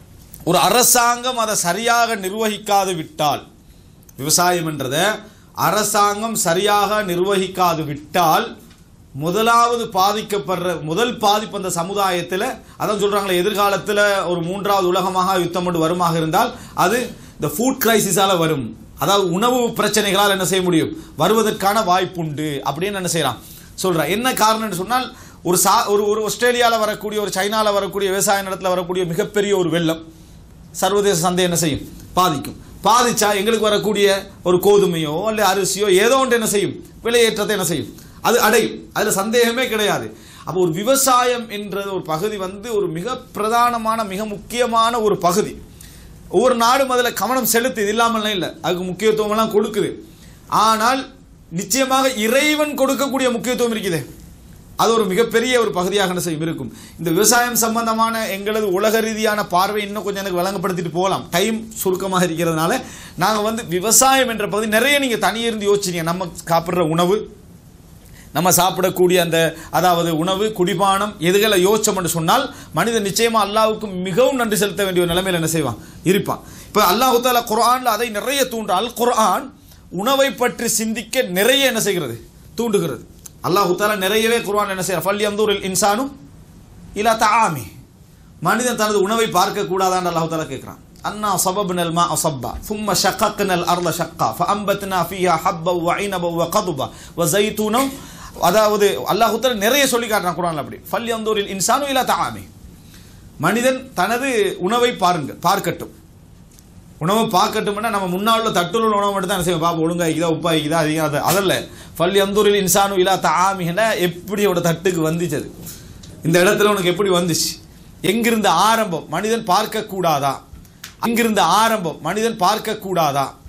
[SPEAKER 4] ஒரு அரசாங்கம் அதை சரியாக நிர்வகிக்காது விட்டால், விவசாயம் என்றதை அரசாங்கம் சரியாக நிர்வகிக்காது விட்டால் முதலாவது பாதிக்கப்படுற முதல் பாதிப்பு அந்த சமுதாயத்தில், அதான் சொல்றாங்களே, எதிர்காலத்தில் ஒரு மூன்றாவது உலகமாக யுத்தம் கொண்டு வருமாக இருந்தால் அது இந்த ஃபுட் கிரைசிஸால வரும். அதாவது உணவு பிரச்சனைகளால் என்ன செய்ய முடியும், வருவதற்கான வாய்ப்புண்டு அப்படின்னு என்ன செய்யலாம் சொல்றான். என்ன காரணம்னு சொன்னால், ஒரு சா ஒரு ஒரு ஆஸ்திரேலியாவில் வரக்கூடிய ஒரு சைனாவில் வரக்கூடிய விவசாய நிலத்தில் வரக்கூடிய மிகப்பெரிய ஒரு வெள்ளம் சர்வதேச சந்தை என்ன செய்யும், பாதிக்கும். பாதிச்சா எங்களுக்கு வரக்கூடிய ஒரு கோதுமையோ அல்ல அரிசியோ ஏதோ ஒன்று என்ன செய்யும், விலையேற்றத்தை என்ன செய்யும், அது அடையும். அதில் சந்தேகமே கிடையாது. அப்போ ஒரு விவசாயம் என்ற ஒரு பகுதி வந்து ஒரு மிக பிரதானமான மிக முக்கியமான ஒரு பகுதி. ஒவ்வொரு நாடும் அதில் கவனம் செலுத்து, இது இல்லாமல் இல்லை, அதுக்கு முக்கியத்துவம் எல்லாம் கொடுக்குது. ஆனால் நிச்சயமாக இறைவன் கொடுக்கக்கூடிய முக்கியத்துவம் இருக்குது, அது ஒரு மிகப்பெரிய ஒரு பகுதியாக என்ன செய்யும் இருக்கும். இந்த விவசாயம் சம்பந்தமான எங்களது உலக ரீதியான பார்வை இன்னும் கொஞ்சம் எனக்கு வழங்கப்படுத்திட்டு போகலாம், டைம் சுருக்கமாக இருக்கிறதுனால. நாங்கள் வந்து விவசாயம் என்ற பகுதி நிறைய நீங்கள் தனியிருந்து யோசிச்சிங்க. நம்ம சாப்பிட்ற உணவு, நம்ம சாப்பிடக்கூடிய அந்த அதாவது உணவு குடிபானம் எதுகளை யோசிச்சோம் என்று சொன்னால், மனிதன் நிச்சயமா அல்லாஹ்வுக்கு மிகவும் நன்றி செலுத்த வேண்டிய ஒரு நிலைமையில் என்ன செய்வான், இருப்பான். இப்போ அல்லாஹ் தஆலா குர்ஆன்ல அதை நிறைய தூண்டுறால். குர்ஆன் உணவை பற்றி சிந்திக்க நிறைய என்ன செய்கிறது, தூண்டுகிறது. அல்லாஹ் தஆலா நிறையவே குர்ஆன் என்ன செய்யறார், ஃபல்யன்துரில் இன்சானு இலா தஆமி, மனிதன் தனது உணவை பார்க்க கூடாதான்னு அல்லாஹ் தஆலா கேட்கிறான். அன்னா சபப்னல் மா சப்பா ثم شققنا الارض شقا فانبتنا فيها حبا وعنبا وقضبا وزيتونا. அதாவது அல்லாஹ் தஆலா நிறைய சொல்லி காட்டுறான் குர்ஆன்ல. அப்படி ஃபல்யன்துரில் இன்சானு இலா தஆமி, மனிதன் தனது உணவை பாருங்க பார்க்கட்டும். உணவை பார்க்கட்டும்னா நம்ம முன்னால் உள்ள தட்டுள்ள உணவு மட்டும் தான் செய்வோம். பாப்பா ஒழுங்கா இருக்குதா, உப்பா இருக்குதா, அதிகம் அது அதல்ல. ஃபல் யந்துரில் இன்சானு இலா தஆமிஹினா, எப்படி அவட தட்டுக்கு வந்துச்சு, அது இந்த இடத்துல உனக்கு எப்படி வந்துச்சு, எங்கிருந்து ஆரம்பம் மனிதன் பார்க்க கூடாதா, அங்கிருந்து ஆரம்பம் மனிதன் பார்க்க கூடாதா,